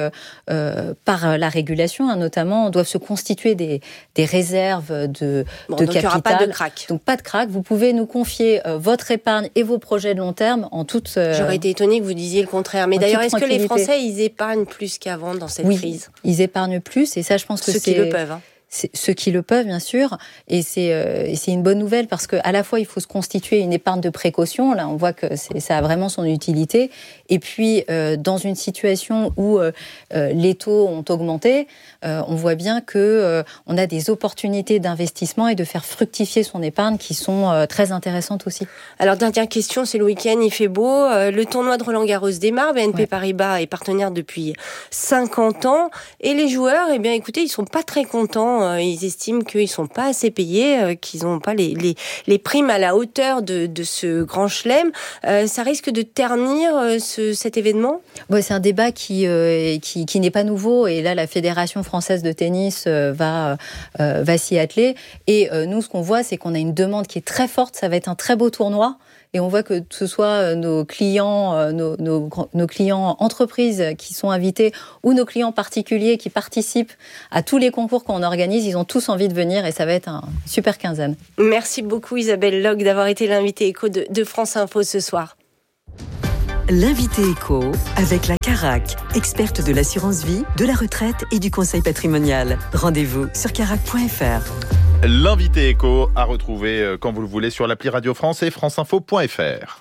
par la régulation notamment, doivent se constituer des réserves de capital. Il n'y aura pas de crack. Donc pas de crack. Vous pouvez nous confier votre épargne et vos projets de long terme en toute... J'aurais été étonnée que vous disiez le contraire. Mais d'ailleurs, est-ce que les Français, ils épargnent plus qu'avant dans cette crise ? Ils épargnent plus et ça, je pense que Ceux qui le peuvent. ceux qui le peuvent, bien sûr, et c'est une bonne nouvelle parce qu'à la fois, il faut se constituer une épargne de précaution. Là, on voit que ça a vraiment son utilité. Et puis, dans une situation où les taux ont augmenté, on voit bien qu'on a des opportunités d'investissement et de faire fructifier son épargne qui sont très intéressantes aussi. Alors, dernière question, c'est le week-end, il fait beau. Le tournoi de Roland-Garros démarre. BNP Paribas est partenaire depuis 50 ans. Et les joueurs, eh bien, écoutez, ils sont pas très contents. Ils estiment qu'ils sont pas assez payés, qu'ils n'ont pas les primes à la hauteur de ce grand chelem. Ça risque de ternir cet événement ? C'est un débat qui n'est pas nouveau. Et là, la Fédération française de tennis va s'y atteler. Et nous, ce qu'on voit, c'est qu'on a une demande qui est très forte. Ça va être un très beau tournoi. Et on voit que ce soit nos clients, nos clients entreprises qui sont invités ou nos clients particuliers qui participent à tous les concours qu'on organise, ils ont tous envie de venir et ça va être une super quinzaine. Merci beaucoup Isabelle Log d'avoir été l'invitée éco de France Info ce soir. L'invité éco avec la Carac, experte de l'assurance vie, de la retraite et du conseil patrimonial. Rendez-vous sur carac.fr. L'invité éco à retrouver quand vous le voulez sur l'appli Radio France et franceinfo.fr.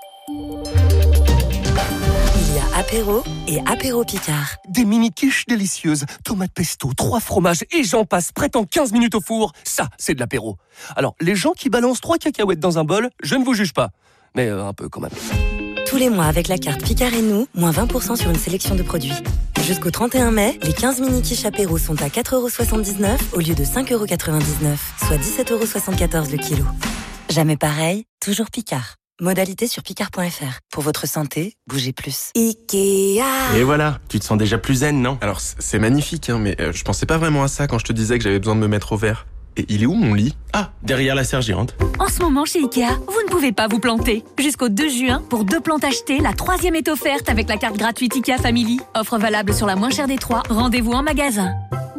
Il y a apéro et apéro Picard. Des mini-quiches délicieuses, tomates pesto, 3 fromages et j'en passe, prêt en 15 minutes au four. Ça, c'est de l'apéro. Alors, les gens qui balancent 3 cacahuètes dans un bol, je ne vous juge pas. Mais un peu quand même. Tous les mois avec la carte Picard et nous, moins 20% sur une sélection de produits. Jusqu'au 31 mai, les 15 mini-quiches apéro sont à 4,79€ au lieu de 5,99€, soit 17,74€ le kilo. Jamais pareil, toujours Picard. Modalité sur picard.fr. Pour votre santé, bougez plus. Ikea. Et voilà, tu te sens déjà plus zen, non ? Alors, c'est magnifique, mais je pensais pas vraiment à ça quand je te disais que j'avais besoin de me mettre au vert. Et il est où mon lit ? Ah, derrière la sergérante. En ce moment chez Ikea, vous ne pouvez pas vous planter. Jusqu'au 2 juin, pour 2 plantes achetées, la 3e est offerte avec la carte gratuite Ikea Family. Offre valable sur la moins chère des 3. Rendez-vous en magasin.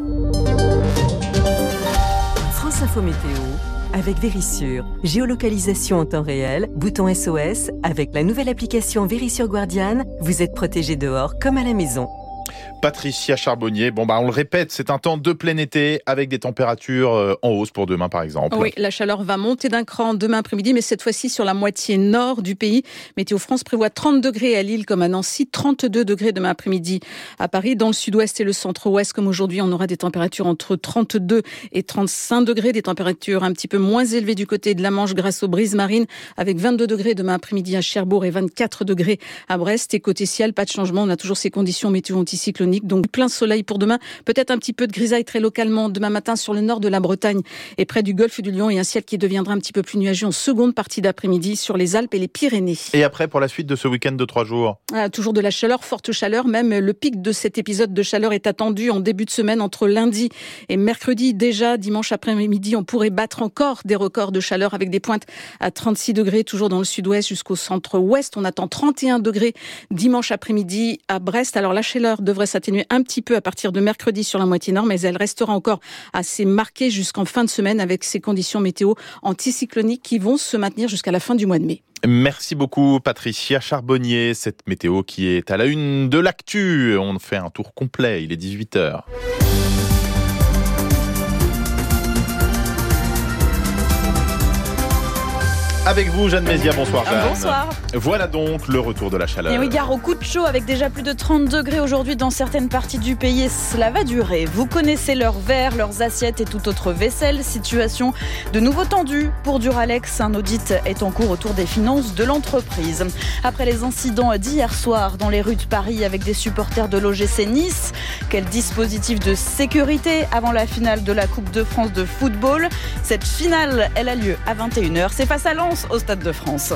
France Info Météo avec Vérissure. Géolocalisation en temps réel, bouton SOS. Avec la nouvelle application Vérissure Guardian, vous êtes protégé dehors comme à la maison. Patricia Charbonnier, on le répète, c'est un temps de plein été avec des températures en hausse pour demain par exemple. Oui, la chaleur va monter d'un cran demain après-midi, mais cette fois-ci sur la moitié nord du pays. Météo France prévoit 30 degrés à Lille comme à Nancy, 32 degrés demain après-midi à Paris. Dans le sud-ouest et le centre-ouest, comme aujourd'hui, on aura des températures entre 32 et 35 degrés, des températures un petit peu moins élevées du côté de la Manche grâce aux brises marines, avec 22 degrés demain après-midi à Cherbourg et 24 degrés à Brest. Et côté ciel, pas de changement, on a toujours ces conditions météo anticycloniques. Donc plein soleil pour demain, peut-être un petit peu de grisaille très localement demain matin sur le nord de la Bretagne et près du golfe du Lion, et un ciel qui deviendra un petit peu plus nuageux en seconde partie d'après-midi sur les Alpes et les Pyrénées. Et après, pour la suite de ce week-end de 3 jours, toujours de la chaleur, forte chaleur, même le pic de cet épisode de chaleur est attendu en début de semaine entre lundi et mercredi. Déjà dimanche après-midi, on pourrait battre encore des records de chaleur avec des pointes à 36 degrés toujours dans le sud-ouest jusqu'au centre-ouest. On attend 31 degrés dimanche après-midi à Brest. Alors la chaleur devrait s'atténuer un petit peu à partir de mercredi sur la moitié nord, mais elle restera encore assez marquée jusqu'en fin de semaine avec ces conditions météo anticycloniques qui vont se maintenir jusqu'à la fin du mois de mai. Merci beaucoup Patricia Charbonnier, cette météo qui est à la une de l'actu. On fait un tour complet, il est 18h. Avec vous, Jeanne Mézia, bonsoir Jeanne. Bonsoir. Voilà donc le retour de la chaleur. Et oui, gare au coup de chaud avec déjà plus de 30 degrés aujourd'hui dans certaines parties du pays et cela va durer. Vous connaissez leurs verres, leurs assiettes et toute autre vaisselle. Situation de nouveau tendue pour Duralex. Un audit est en cours autour des finances de l'entreprise. Après les incidents d'hier soir dans les rues de Paris avec des supporters de l'OGC Nice, quel dispositif de sécurité avant la finale de la Coupe de France de football. Cette finale, elle a lieu à 21h. C'est face à Lens au Stade de France.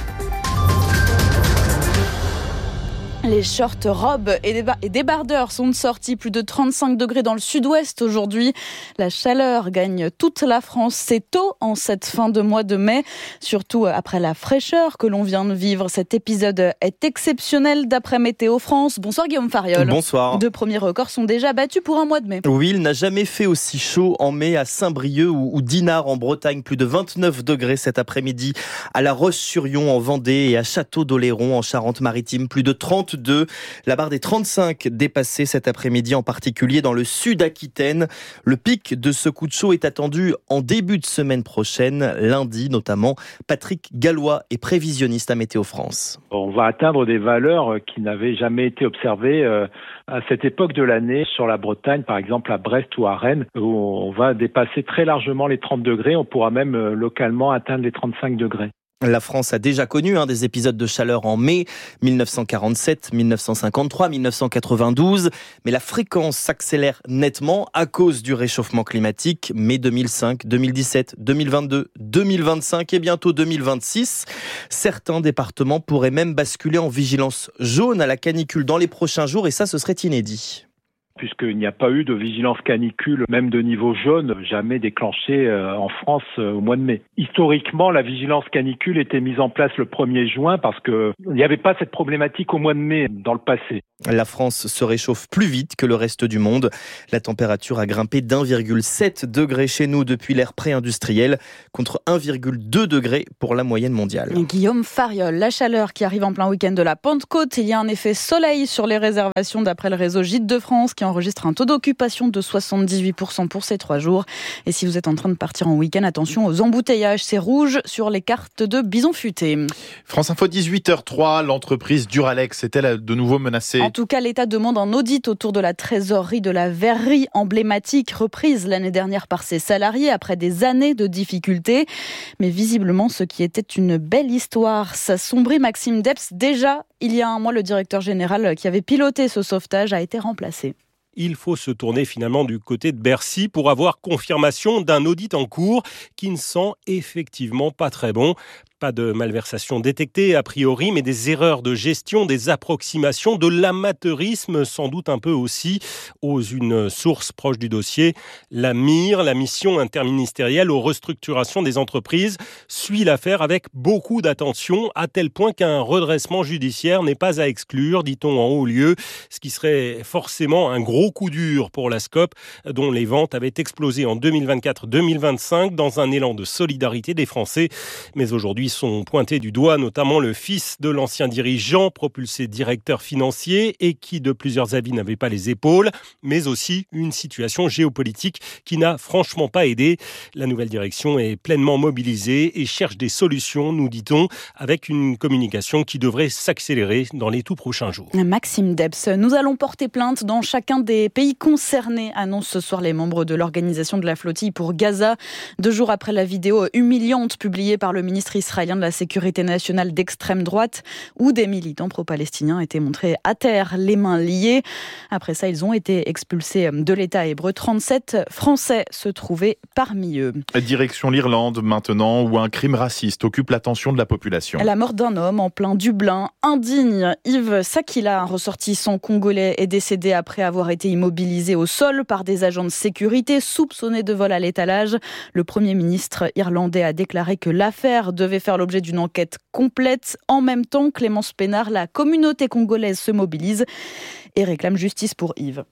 Les shorts, robes et débardeurs sont de sortie. Plus de 35 degrés dans le sud-ouest aujourd'hui. La chaleur gagne toute la France. C'est tôt en cette fin de mois de mai. Surtout après la fraîcheur que l'on vient de vivre. Cet épisode est exceptionnel d'après Météo France. Bonsoir Guillaume Fariol. Bonsoir. 2 premiers records sont déjà battus pour un mois de mai. Oui, il n'a jamais fait aussi chaud en mai à Saint-Brieuc ou Dinard en Bretagne. Plus de 29 degrés cet après-midi à La Roche-sur-Yon en Vendée et à Château-d'Oléron en Charente-Maritime. Plus de 30 32. La barre des 35 dépassée cet après-midi, en particulier dans le sud-Aquitaine. Le pic de ce coup de chaud est attendu en début de semaine prochaine, lundi notamment. Patrick Gallois est prévisionniste à Météo France. On va atteindre des valeurs qui n'avaient jamais été observées à cette époque de l'année sur la Bretagne, par exemple à Brest ou à Rennes, où on va dépasser très largement les 30 degrés. On pourra même localement atteindre les 35 degrés. La France a déjà connu des épisodes de chaleur en mai, 1947, 1953, 1992, mais la fréquence s'accélère nettement à cause du réchauffement climatique. Mai 2005, 2017, 2022, 2025 et bientôt 2026. Certains départements pourraient même basculer en vigilance jaune à la canicule dans les prochains jours et ça, ce serait inédit. Puisqu'il n'y a pas eu de vigilance canicule, même de niveau jaune, jamais déclenchée en France au mois de mai. Historiquement, la vigilance canicule était mise en place le 1er juin parce qu'il n'y avait pas cette problématique au mois de mai dans le passé. La France se réchauffe plus vite que le reste du monde. La température a grimpé d'1,7 degré chez nous depuis l'ère pré-industrielle, contre 1,2 degré pour la moyenne mondiale. Guillaume Fariol, la chaleur qui arrive en plein week-end de la Pentecôte. Il y a un effet soleil sur les réservations d'après le réseau Gîtes de France qui enregistre un taux d'occupation de 78% pour ces 3 jours. Et si vous êtes en train de partir en week-end, attention aux embouteillages. C'est rouge sur les cartes de Bison Futé. France Info 18h03, l'entreprise Duralex est-elle de nouveau menacée ? En tout cas, l'État demande un audit autour de la trésorerie de la verrerie emblématique reprise l'année dernière par ses salariés après des années de difficultés. Mais visiblement, ce qui était une belle histoire s'assombrit. Maxime Debs, déjà, il y a un mois, le directeur général qui avait piloté ce sauvetage a été remplacé. Il faut se tourner finalement du côté de Bercy pour avoir confirmation d'un audit en cours qui ne sent effectivement pas très bon. Pas de malversation détectée a priori, mais des erreurs de gestion, des approximations, de l'amateurisme sans doute un peu aussi, ose une source proche du dossier. La MIR, la mission interministérielle aux restructurations des entreprises, suit l'affaire avec beaucoup d'attention, à tel point qu'un redressement judiciaire n'est pas à exclure, dit-on en haut lieu, ce qui serait forcément un gros coup dur pour la SCOP, dont les ventes avaient explosé en 2024-2025 dans un élan de solidarité des Français. Mais aujourd'hui, sont pointés du doigt notamment le fils de l'ancien dirigeant, propulsé directeur financier et qui de plusieurs avis n'avait pas les épaules, mais aussi une situation géopolitique qui n'a franchement pas aidé. La nouvelle direction est pleinement mobilisée et cherche des solutions, nous dit-on, avec une communication qui devrait s'accélérer dans les tout prochains jours. Maxime Debs, nous allons porter plainte dans chacun des pays concernés, annoncent ce soir les membres de l'organisation de la flottille pour Gaza, 2 jours après la vidéo humiliante publiée par le ministre israélien de la sécurité nationale d'extrême droite, où des militants pro-palestiniens étaient montrés à terre, les mains liées. Après ça, ils ont été expulsés de l'État hébreu. 37 Français se trouvaient parmi eux. Direction l'Irlande maintenant, où un crime raciste occupe l'attention de la population. La mort d'un homme en plein Dublin, indigne. Yves Sakila, un ressortissant congolais, est décédé après avoir été immobilisé au sol par des agents de sécurité soupçonnés de vol à l'étalage. Le Premier ministre irlandais a déclaré que l'affaire devait faire l'objet d'une enquête complète. En même temps, Clémence Pénard, la communauté congolaise se mobilise et réclame justice pour Yves.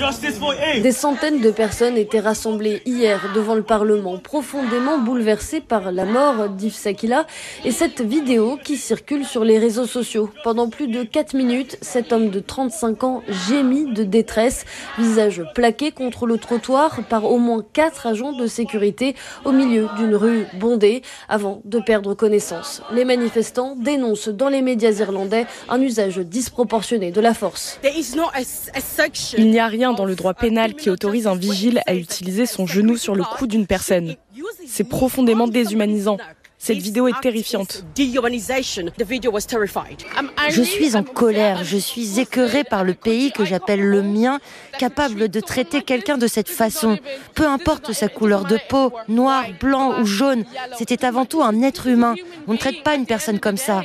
Des centaines de personnes étaient rassemblées hier devant le Parlement, profondément bouleversées par la mort d'Yves Sakila et cette vidéo qui circule sur les réseaux sociaux. Pendant plus de 4 minutes, cet homme de 35 ans gémit de détresse, visage plaqué contre le trottoir par au moins 4 agents de sécurité au milieu d'une rue bondée avant de perdre connaissance. Les manifestants dénoncent dans les médias irlandais un usage disproportionné de la force. Il n'y a rien dans le droit pénal qui autorise un vigile à utiliser son genou sur le cou d'une personne. C'est profondément déshumanisant. Cette vidéo est terrifiante. Je suis en colère, je suis écœurée par le pays que j'appelle le mien, capable de traiter quelqu'un de cette façon. Peu importe sa couleur de peau, noir, blanc ou jaune, c'était avant tout un être humain. On ne traite pas une personne comme ça.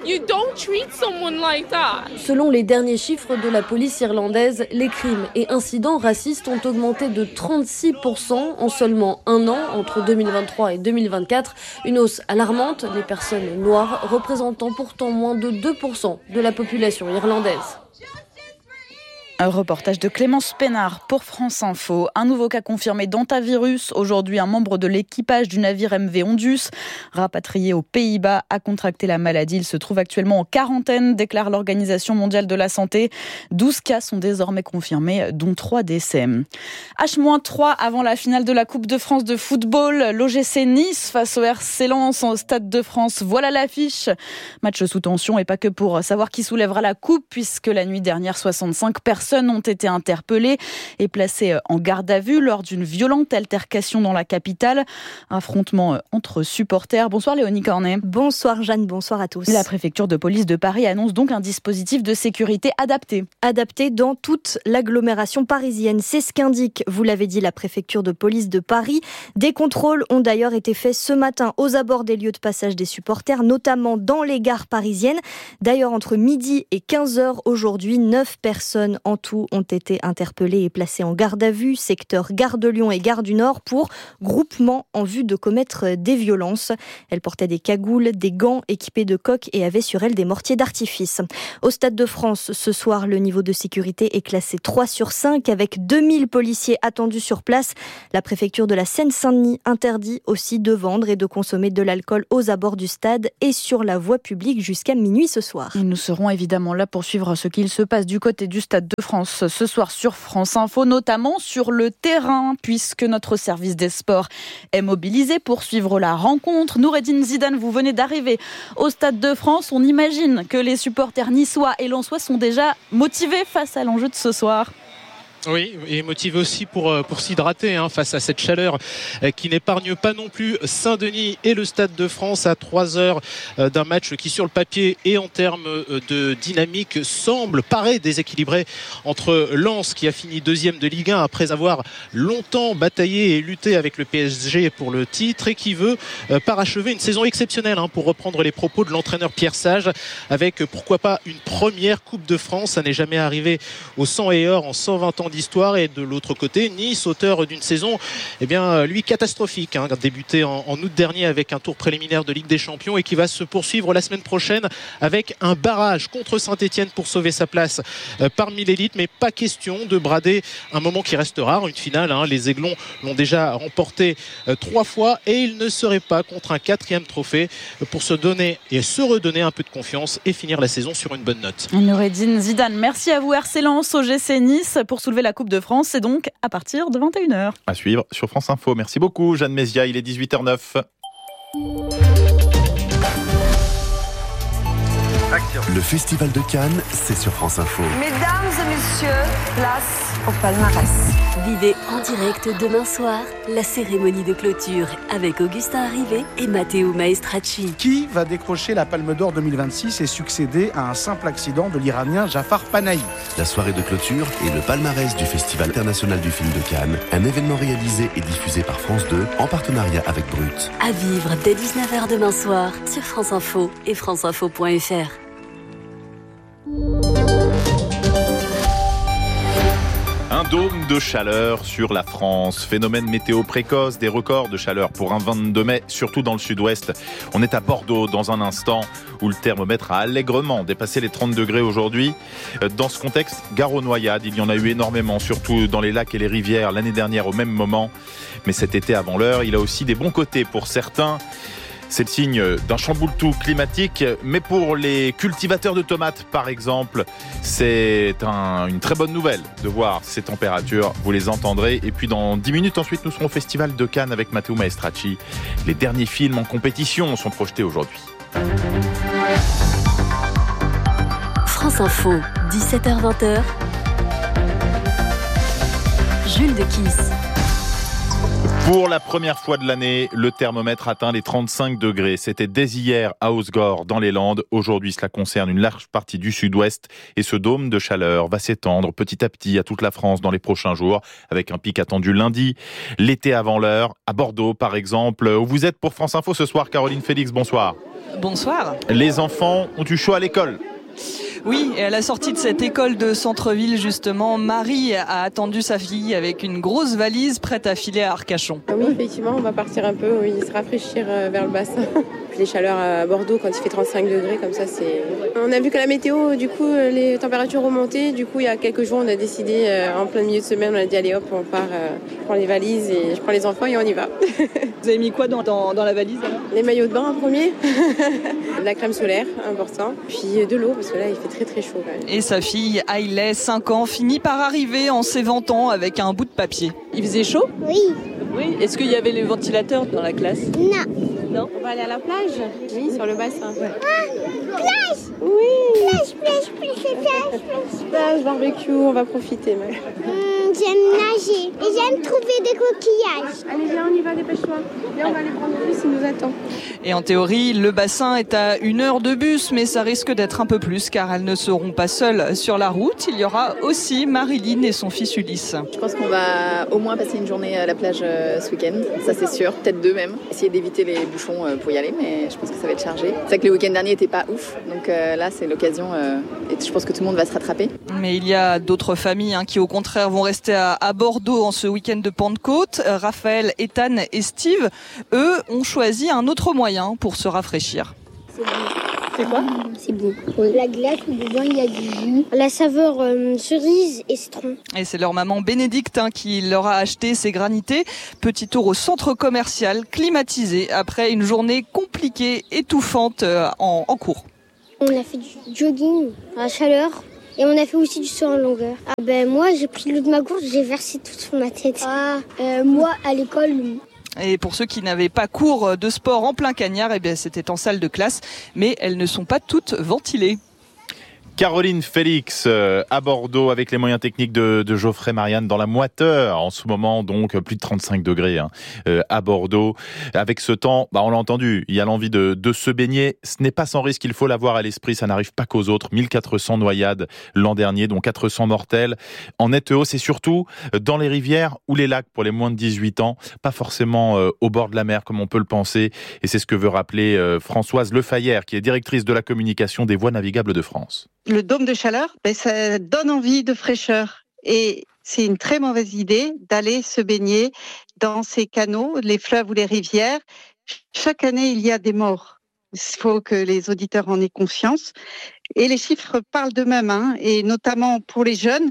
Selon les derniers chiffres de la police irlandaise, les crimes et incidents racistes ont augmenté de 36% en seulement un an, entre 2023 et 2024. Une hausse alarmante, les personnes noires représentant pourtant moins de 2% de la population irlandaise. Un reportage de Clémence Pénard pour France Info. Un nouveau cas confirmé d'hantavirus. Aujourd'hui, un membre de l'équipage du navire MV Ondus, rapatrié aux Pays-Bas, a contracté la maladie. Il se trouve actuellement en quarantaine, déclare l'Organisation mondiale de la santé. 12 cas sont désormais confirmés, dont 3 décès. H-3 avant la finale de la Coupe de France de football. L'OGC Nice face au RC Lens au Stade de France. Voilà l'affiche. Match sous tension et pas que pour savoir qui soulèvera la coupe, puisque la nuit dernière, 65 personnes ont été interpellées et placées en garde à vue lors d'une violente altercation dans la capitale. Affrontement entre supporters. Bonsoir Léonie Cornet. Bonsoir Jeanne, bonsoir à tous. La préfecture de police de Paris annonce donc un dispositif de sécurité adapté. Adapté dans toute l'agglomération parisienne. C'est ce qu'indique, vous l'avez dit, la préfecture de police de Paris. Des contrôles ont d'ailleurs été faits ce matin aux abords des lieux de passage des supporters, notamment dans les gares parisiennes. D'ailleurs, entre midi et 15h aujourd'hui, 9 personnes en tout ont été interpellées et placées en garde à vue, secteur Gare de Lyon et Gare du Nord, pour groupement en vue de commettre des violences. Elles portaient des cagoules, des gants équipés de coques et avaient sur elles des mortiers d'artifice. Au Stade de France, ce soir, le niveau de sécurité est classé 3/5 avec 2000 policiers attendus sur place. La préfecture de la Seine-Saint-Denis interdit aussi de vendre et de consommer de l'alcool aux abords du stade et sur la voie publique jusqu'à minuit ce soir. Et nous serons évidemment là pour suivre ce qu'il se passe du côté du Stade de France ce soir sur France Info, notamment sur le terrain, puisque notre service des sports est mobilisé pour suivre la rencontre. Noureddine Zidane, vous venez d'arriver au Stade de France. On imagine que les supporters niçois et lensois sont déjà motivés face à l'enjeu de ce soir. Oui, et motivé aussi pour s'hydrater face à cette chaleur qui n'épargne pas non plus Saint-Denis et le Stade de France à 3 heures d'un match qui, sur le papier et en termes de dynamique, paraît déséquilibré entre Lens, qui a fini 2e de Ligue 1 après avoir longtemps bataillé et lutté avec le PSG pour le titre, et qui veut parachever une saison exceptionnelle, pour reprendre les propos de l'entraîneur Pierre Sage, avec pourquoi pas une première Coupe de France. Ça n'est jamais arrivé au sang et or en 120 ans d'histoire. Et de l'autre côté, Nice, auteur d'une saison lui catastrophique, débuté en août dernier avec un tour préliminaire de Ligue des Champions, et qui va se poursuivre la semaine prochaine avec un barrage contre Saint-Etienne pour sauver sa place parmi l'élite. Mais pas question de brader un moment qui reste rare, une finale. Les Aiglons l'ont déjà remporté 3 fois, et il ne serait pas contre un 4e trophée pour se redonner un peu de confiance et finir la saison sur une bonne note. Noureddine Zidane, merci à vous. RC Lens, OGC Nice pour soulever la Coupe de France. C'est donc à partir de 21h. À suivre sur France Info. Merci beaucoup Jeanne Mézia, il est 18h09. Le Festival de Cannes, c'est sur France Info. Mesdames et messieurs, place au palmarès. Vivez en direct demain soir la cérémonie de clôture avec Augustin Arrivé et Matteo Maestracci. Qui va décrocher la Palme d'Or 2026 et succéder à un simple accident de l'Iranien Jafar Panahi? La soirée de clôture et le palmarès du Festival international du film de Cannes, un événement réalisé et diffusé par France 2 en partenariat avec Brut. À vivre dès 19h demain soir sur France Info et franceinfo.fr. Un dôme de chaleur sur la France. Phénomène météo précoce, des records de chaleur pour un 22 mai, surtout dans le sud-ouest. On est à Bordeaux dans un instant où le thermomètre a allègrement dépassé les 30 degrés aujourd'hui. Dans ce contexte, gare aux noyades, il y en a eu énormément, surtout dans les lacs et les rivières l'année dernière au même moment. Mais cet été avant l'heure, il a aussi des bons côtés pour certains. C'est le signe d'un chamboule-tout climatique, mais pour les cultivateurs de tomates, par exemple, c'est une très bonne nouvelle de voir ces températures. Vous les entendrez. Et puis dans 10 minutes, ensuite, nous serons au Festival de Cannes avec Matteo Maestracci. Les derniers films en compétition sont projetés aujourd'hui. France Info, 17h-20h. Jules de Kiss. Pour la première fois de l'année, le thermomètre atteint les 35 degrés. C'était dès hier à Hausgord, dans les Landes. Aujourd'hui, cela concerne une large partie du sud-ouest. Et ce dôme de chaleur va s'étendre petit à petit à toute la France dans les prochains jours, avec un pic attendu lundi. L'été avant l'heure, à Bordeaux par exemple, où vous êtes pour France Info ce soir. Caroline Félix, bonsoir. Bonsoir. Les enfants ont eu chaud à l'école. Oui, et à la sortie de cette école de centre-ville, justement, Marie a attendu sa fille avec une grosse valise prête à filer à Arcachon. Oui, effectivement, on va partir un peu, se rafraîchir vers le bassin. Puis les chaleurs à Bordeaux, quand il fait 35 degrés, comme ça, On a vu que la météo, du coup, les températures remontaient. Du coup, il y a quelques jours, on a décidé, en plein milieu de semaine, on a dit allez hop, on part, je prends les valises et je prends les enfants et on y va. Vous avez mis quoi dans la valise alors ? Les maillots de bain en premier, de la crème solaire, important, puis de l'eau, parce que là, il fait très très chaud quand même. Et sa fille, Hailey, 5 ans, finit par arriver en s'éventant avec un bout de papier. Il faisait chaud ? Oui. Oui. Est-ce qu'il y avait les ventilateurs dans la classe ? Non. On va aller à la plage ? Oui, sur le bassin. Ouais. Plage ! Oui. Plage. Plage, barbecue, on va profiter. J'aime nager et j'aime trouver des coquillages. Allez, viens, on y va, dépêche-toi. Viens, on va aller prendre le bus, il nous attend. Et en théorie, le bassin est à 1 heure de bus, mais ça risque d'être un peu plus, car elles ne seront pas seules sur la route. Il y aura aussi Marilyn et son fils Ulysse. Je pense qu'on va au moins passer une journée à la plage ce week-end, ça c'est sûr, peut-être 2 même. Essayer d'éviter les bouchons pour y aller, mais je pense que ça va être chargé. C'est vrai que le week-end dernier n'était pas ouf, donc là c'est l'occasion et je pense que tout le monde va se rattraper. Mais il y a d'autres familles qui au contraire vont rester à Bordeaux en ce week-end de Pentecôte. Raphaël, Ethan et Steve, eux, ont choisi un autre moyen pour se rafraîchir. C'est quoi ? C'est bon. La glace où dedans il y a du jus. La saveur cerise et citron. Et c'est leur maman Bénédicte qui leur a acheté ces granités. Petit tour au centre commercial climatisé après une journée compliquée, étouffante en cours. On a fait du jogging à la chaleur. Et on a fait aussi du saut en longueur. Moi, j'ai pris l'eau de ma gourde, j'ai versé tout sur ma tête. Moi, à l'école... Et pour ceux qui n'avaient pas cours de sport en plein cagnard, c'était en salle de classe, mais elles ne sont pas toutes ventilées. Caroline Félix à Bordeaux avec les moyens techniques de Geoffrey Marianne dans la moiteur en ce moment, donc plus de 35 degrés à Bordeaux. Avec ce temps, on l'a entendu, il y a l'envie de se baigner. Ce n'est pas sans risque, il faut l'avoir à l'esprit, ça n'arrive pas qu'aux autres. 1400 noyades l'an dernier, dont 400 mortels. En nette hausse et surtout dans les rivières ou les lacs pour les moins de 18 ans, pas forcément au bord de la mer comme on peut le penser. Et c'est ce que veut rappeler Françoise Lefayère, qui est directrice de la communication des voies navigables de France. Le dôme de chaleur, ça donne envie de fraîcheur. Et c'est une très mauvaise idée d'aller se baigner dans ces canaux, les fleuves ou les rivières. Chaque année, il y a des morts. Il faut que les auditeurs en aient conscience. Et les chiffres parlent d'eux-mêmes, et notamment pour les jeunes.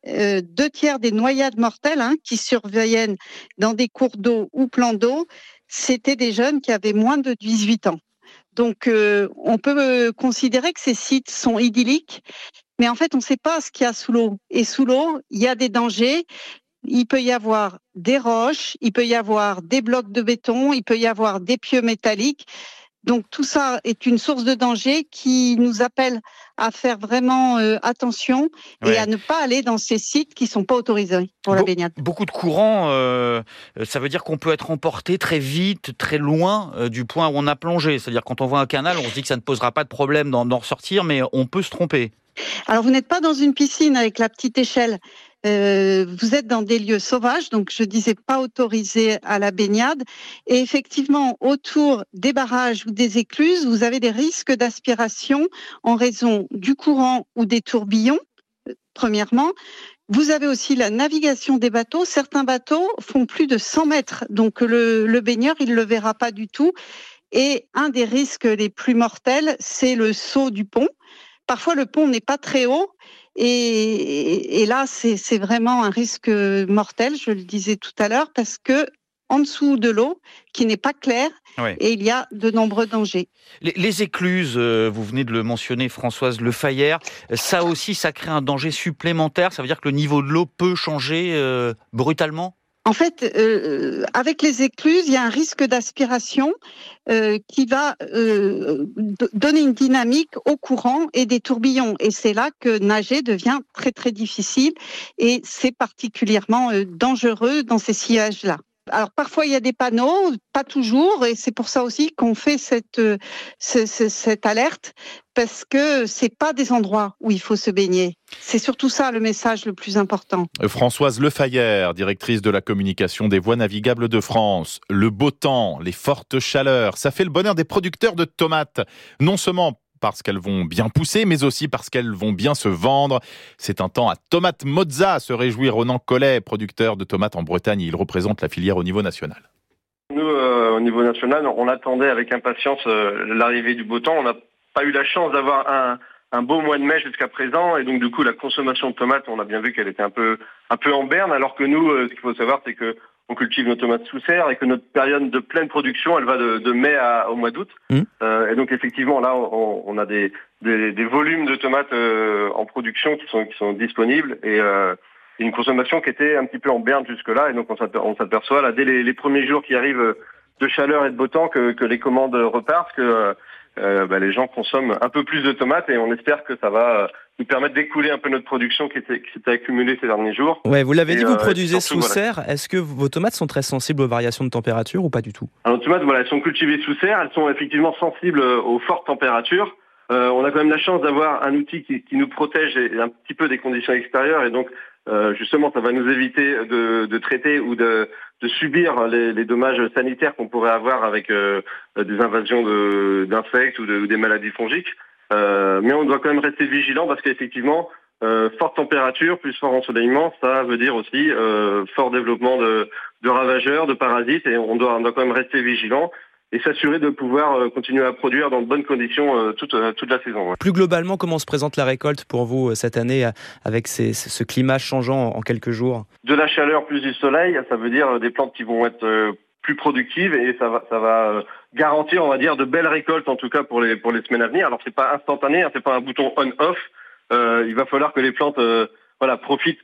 2/3 des noyades mortelles qui surviennent dans des cours d'eau ou plans d'eau, c'était des jeunes qui avaient moins de 18 ans. Donc, on peut considérer que ces sites sont idylliques, mais en fait, on ne sait pas ce qu'il y a sous l'eau. Et sous l'eau, il y a des dangers. Il peut y avoir des roches, il peut y avoir des blocs de béton, il peut y avoir des pieux métalliques. Donc, tout ça est une source de danger qui nous appelle à faire vraiment attention et à ne pas aller dans ces sites qui ne sont pas autorisés pour la baignade. Beaucoup de courants, ça veut dire qu'on peut être emporté très vite, très loin du point où on a plongé. C'est-à-dire quand on voit un canal, on se dit que ça ne posera pas de problème d'en ressortir, mais on peut se tromper. Alors, vous n'êtes pas dans une piscine avec la petite échelle. Vous êtes dans des lieux sauvages, donc je disais pas autorisés à la baignade. Et effectivement, autour des barrages ou des écluses, vous avez des risques d'aspiration en raison du courant ou des tourbillons, premièrement. Vous avez aussi la navigation des bateaux. Certains bateaux font plus de 100 mètres, donc le baigneur, il le verra pas du tout. Et un des risques les plus mortels, c'est le saut du pont. Parfois, le pont n'est pas très haut. Et là, c'est vraiment un risque mortel, je le disais tout à l'heure, parce que en dessous de l'eau, qui n'est pas claire, et il y a de nombreux dangers. Les écluses, vous venez de le mentionner, Françoise Lefayère, ça aussi, ça crée un danger supplémentaire. Ça veut dire que le niveau de l'eau peut changer brutalement ? En fait, avec les écluses, il y a un risque d'aspiration qui va donner une dynamique au courant et des tourbillons. Et c'est là que nager devient très, très difficile. Et c'est particulièrement dangereux dans ces sillages-là. Alors parfois il y a des panneaux, pas toujours, et c'est pour ça aussi qu'on fait cette alerte, parce que c'est pas des endroits où il faut se baigner. C'est surtout ça le message le plus important. Françoise Lefayère, directrice de la communication des voies navigables de France. Le beau temps, les fortes chaleurs, ça fait le bonheur des producteurs de tomates. Non seulement parce qu'elles vont bien pousser, mais aussi parce qu'elles vont bien se vendre. C'est un temps à Tomate Mozza, se réjouit Ronan Collet, producteur de tomates en Bretagne. Il représente la filière au niveau national. Nous, au niveau national, on attendait avec impatience l'arrivée du beau temps. On n'a pas eu la chance d'avoir un beau mois de mai jusqu'à présent, et donc du coup la consommation de tomates, on a bien vu qu'elle était un peu en berne, alors que nous, ce qu'il faut savoir, c'est que on cultive nos tomates sous serre et que notre période de pleine production, elle va de mai au mois d'août. Et donc effectivement là, on a des volumes de tomates en production qui sont disponibles, et une consommation qui était un petit peu en berne jusque-là, et donc on s'aperçoit là dès les premiers jours qui arrivent de chaleur et de beau temps que les commandes repartent, que les gens consomment un peu plus de tomates, et on espère que ça va nous permettre d'écouler un peu notre production qui s'était accumulée ces derniers jours. Ouais, vous l'avez dit, vous produisez sous serre. Est-ce que vos tomates sont très sensibles aux variations de température ou pas du tout? Alors, nos tomates, elles sont cultivées sous serre. Elles sont effectivement sensibles aux fortes températures. On a quand même la chance d'avoir un outil qui nous protège un petit peu des conditions extérieures, et donc justement, ça va nous éviter de traiter ou de subir les dommages sanitaires qu'on pourrait avoir avec des invasions d'insectes ou des maladies fongiques. Mais on doit quand même rester vigilant, parce qu'effectivement, forte température plus fort ensoleillement, ça veut dire aussi fort développement de ravageurs, de parasites, et on doit quand même rester vigilant et s'assurer de pouvoir continuer à produire dans de bonnes conditions toute la saison. Plus globalement, comment se présente la récolte pour vous cette année, avec ce climat changeant en quelques jours? De la chaleur plus du soleil, ça veut dire des plantes qui vont être plus productives, et ça va garantir, on va dire, de belles récoltes, en tout cas pour les semaines à venir. Alors c'est pas instantané, c'est pas un bouton on/off. Il va falloir que les plantes profitent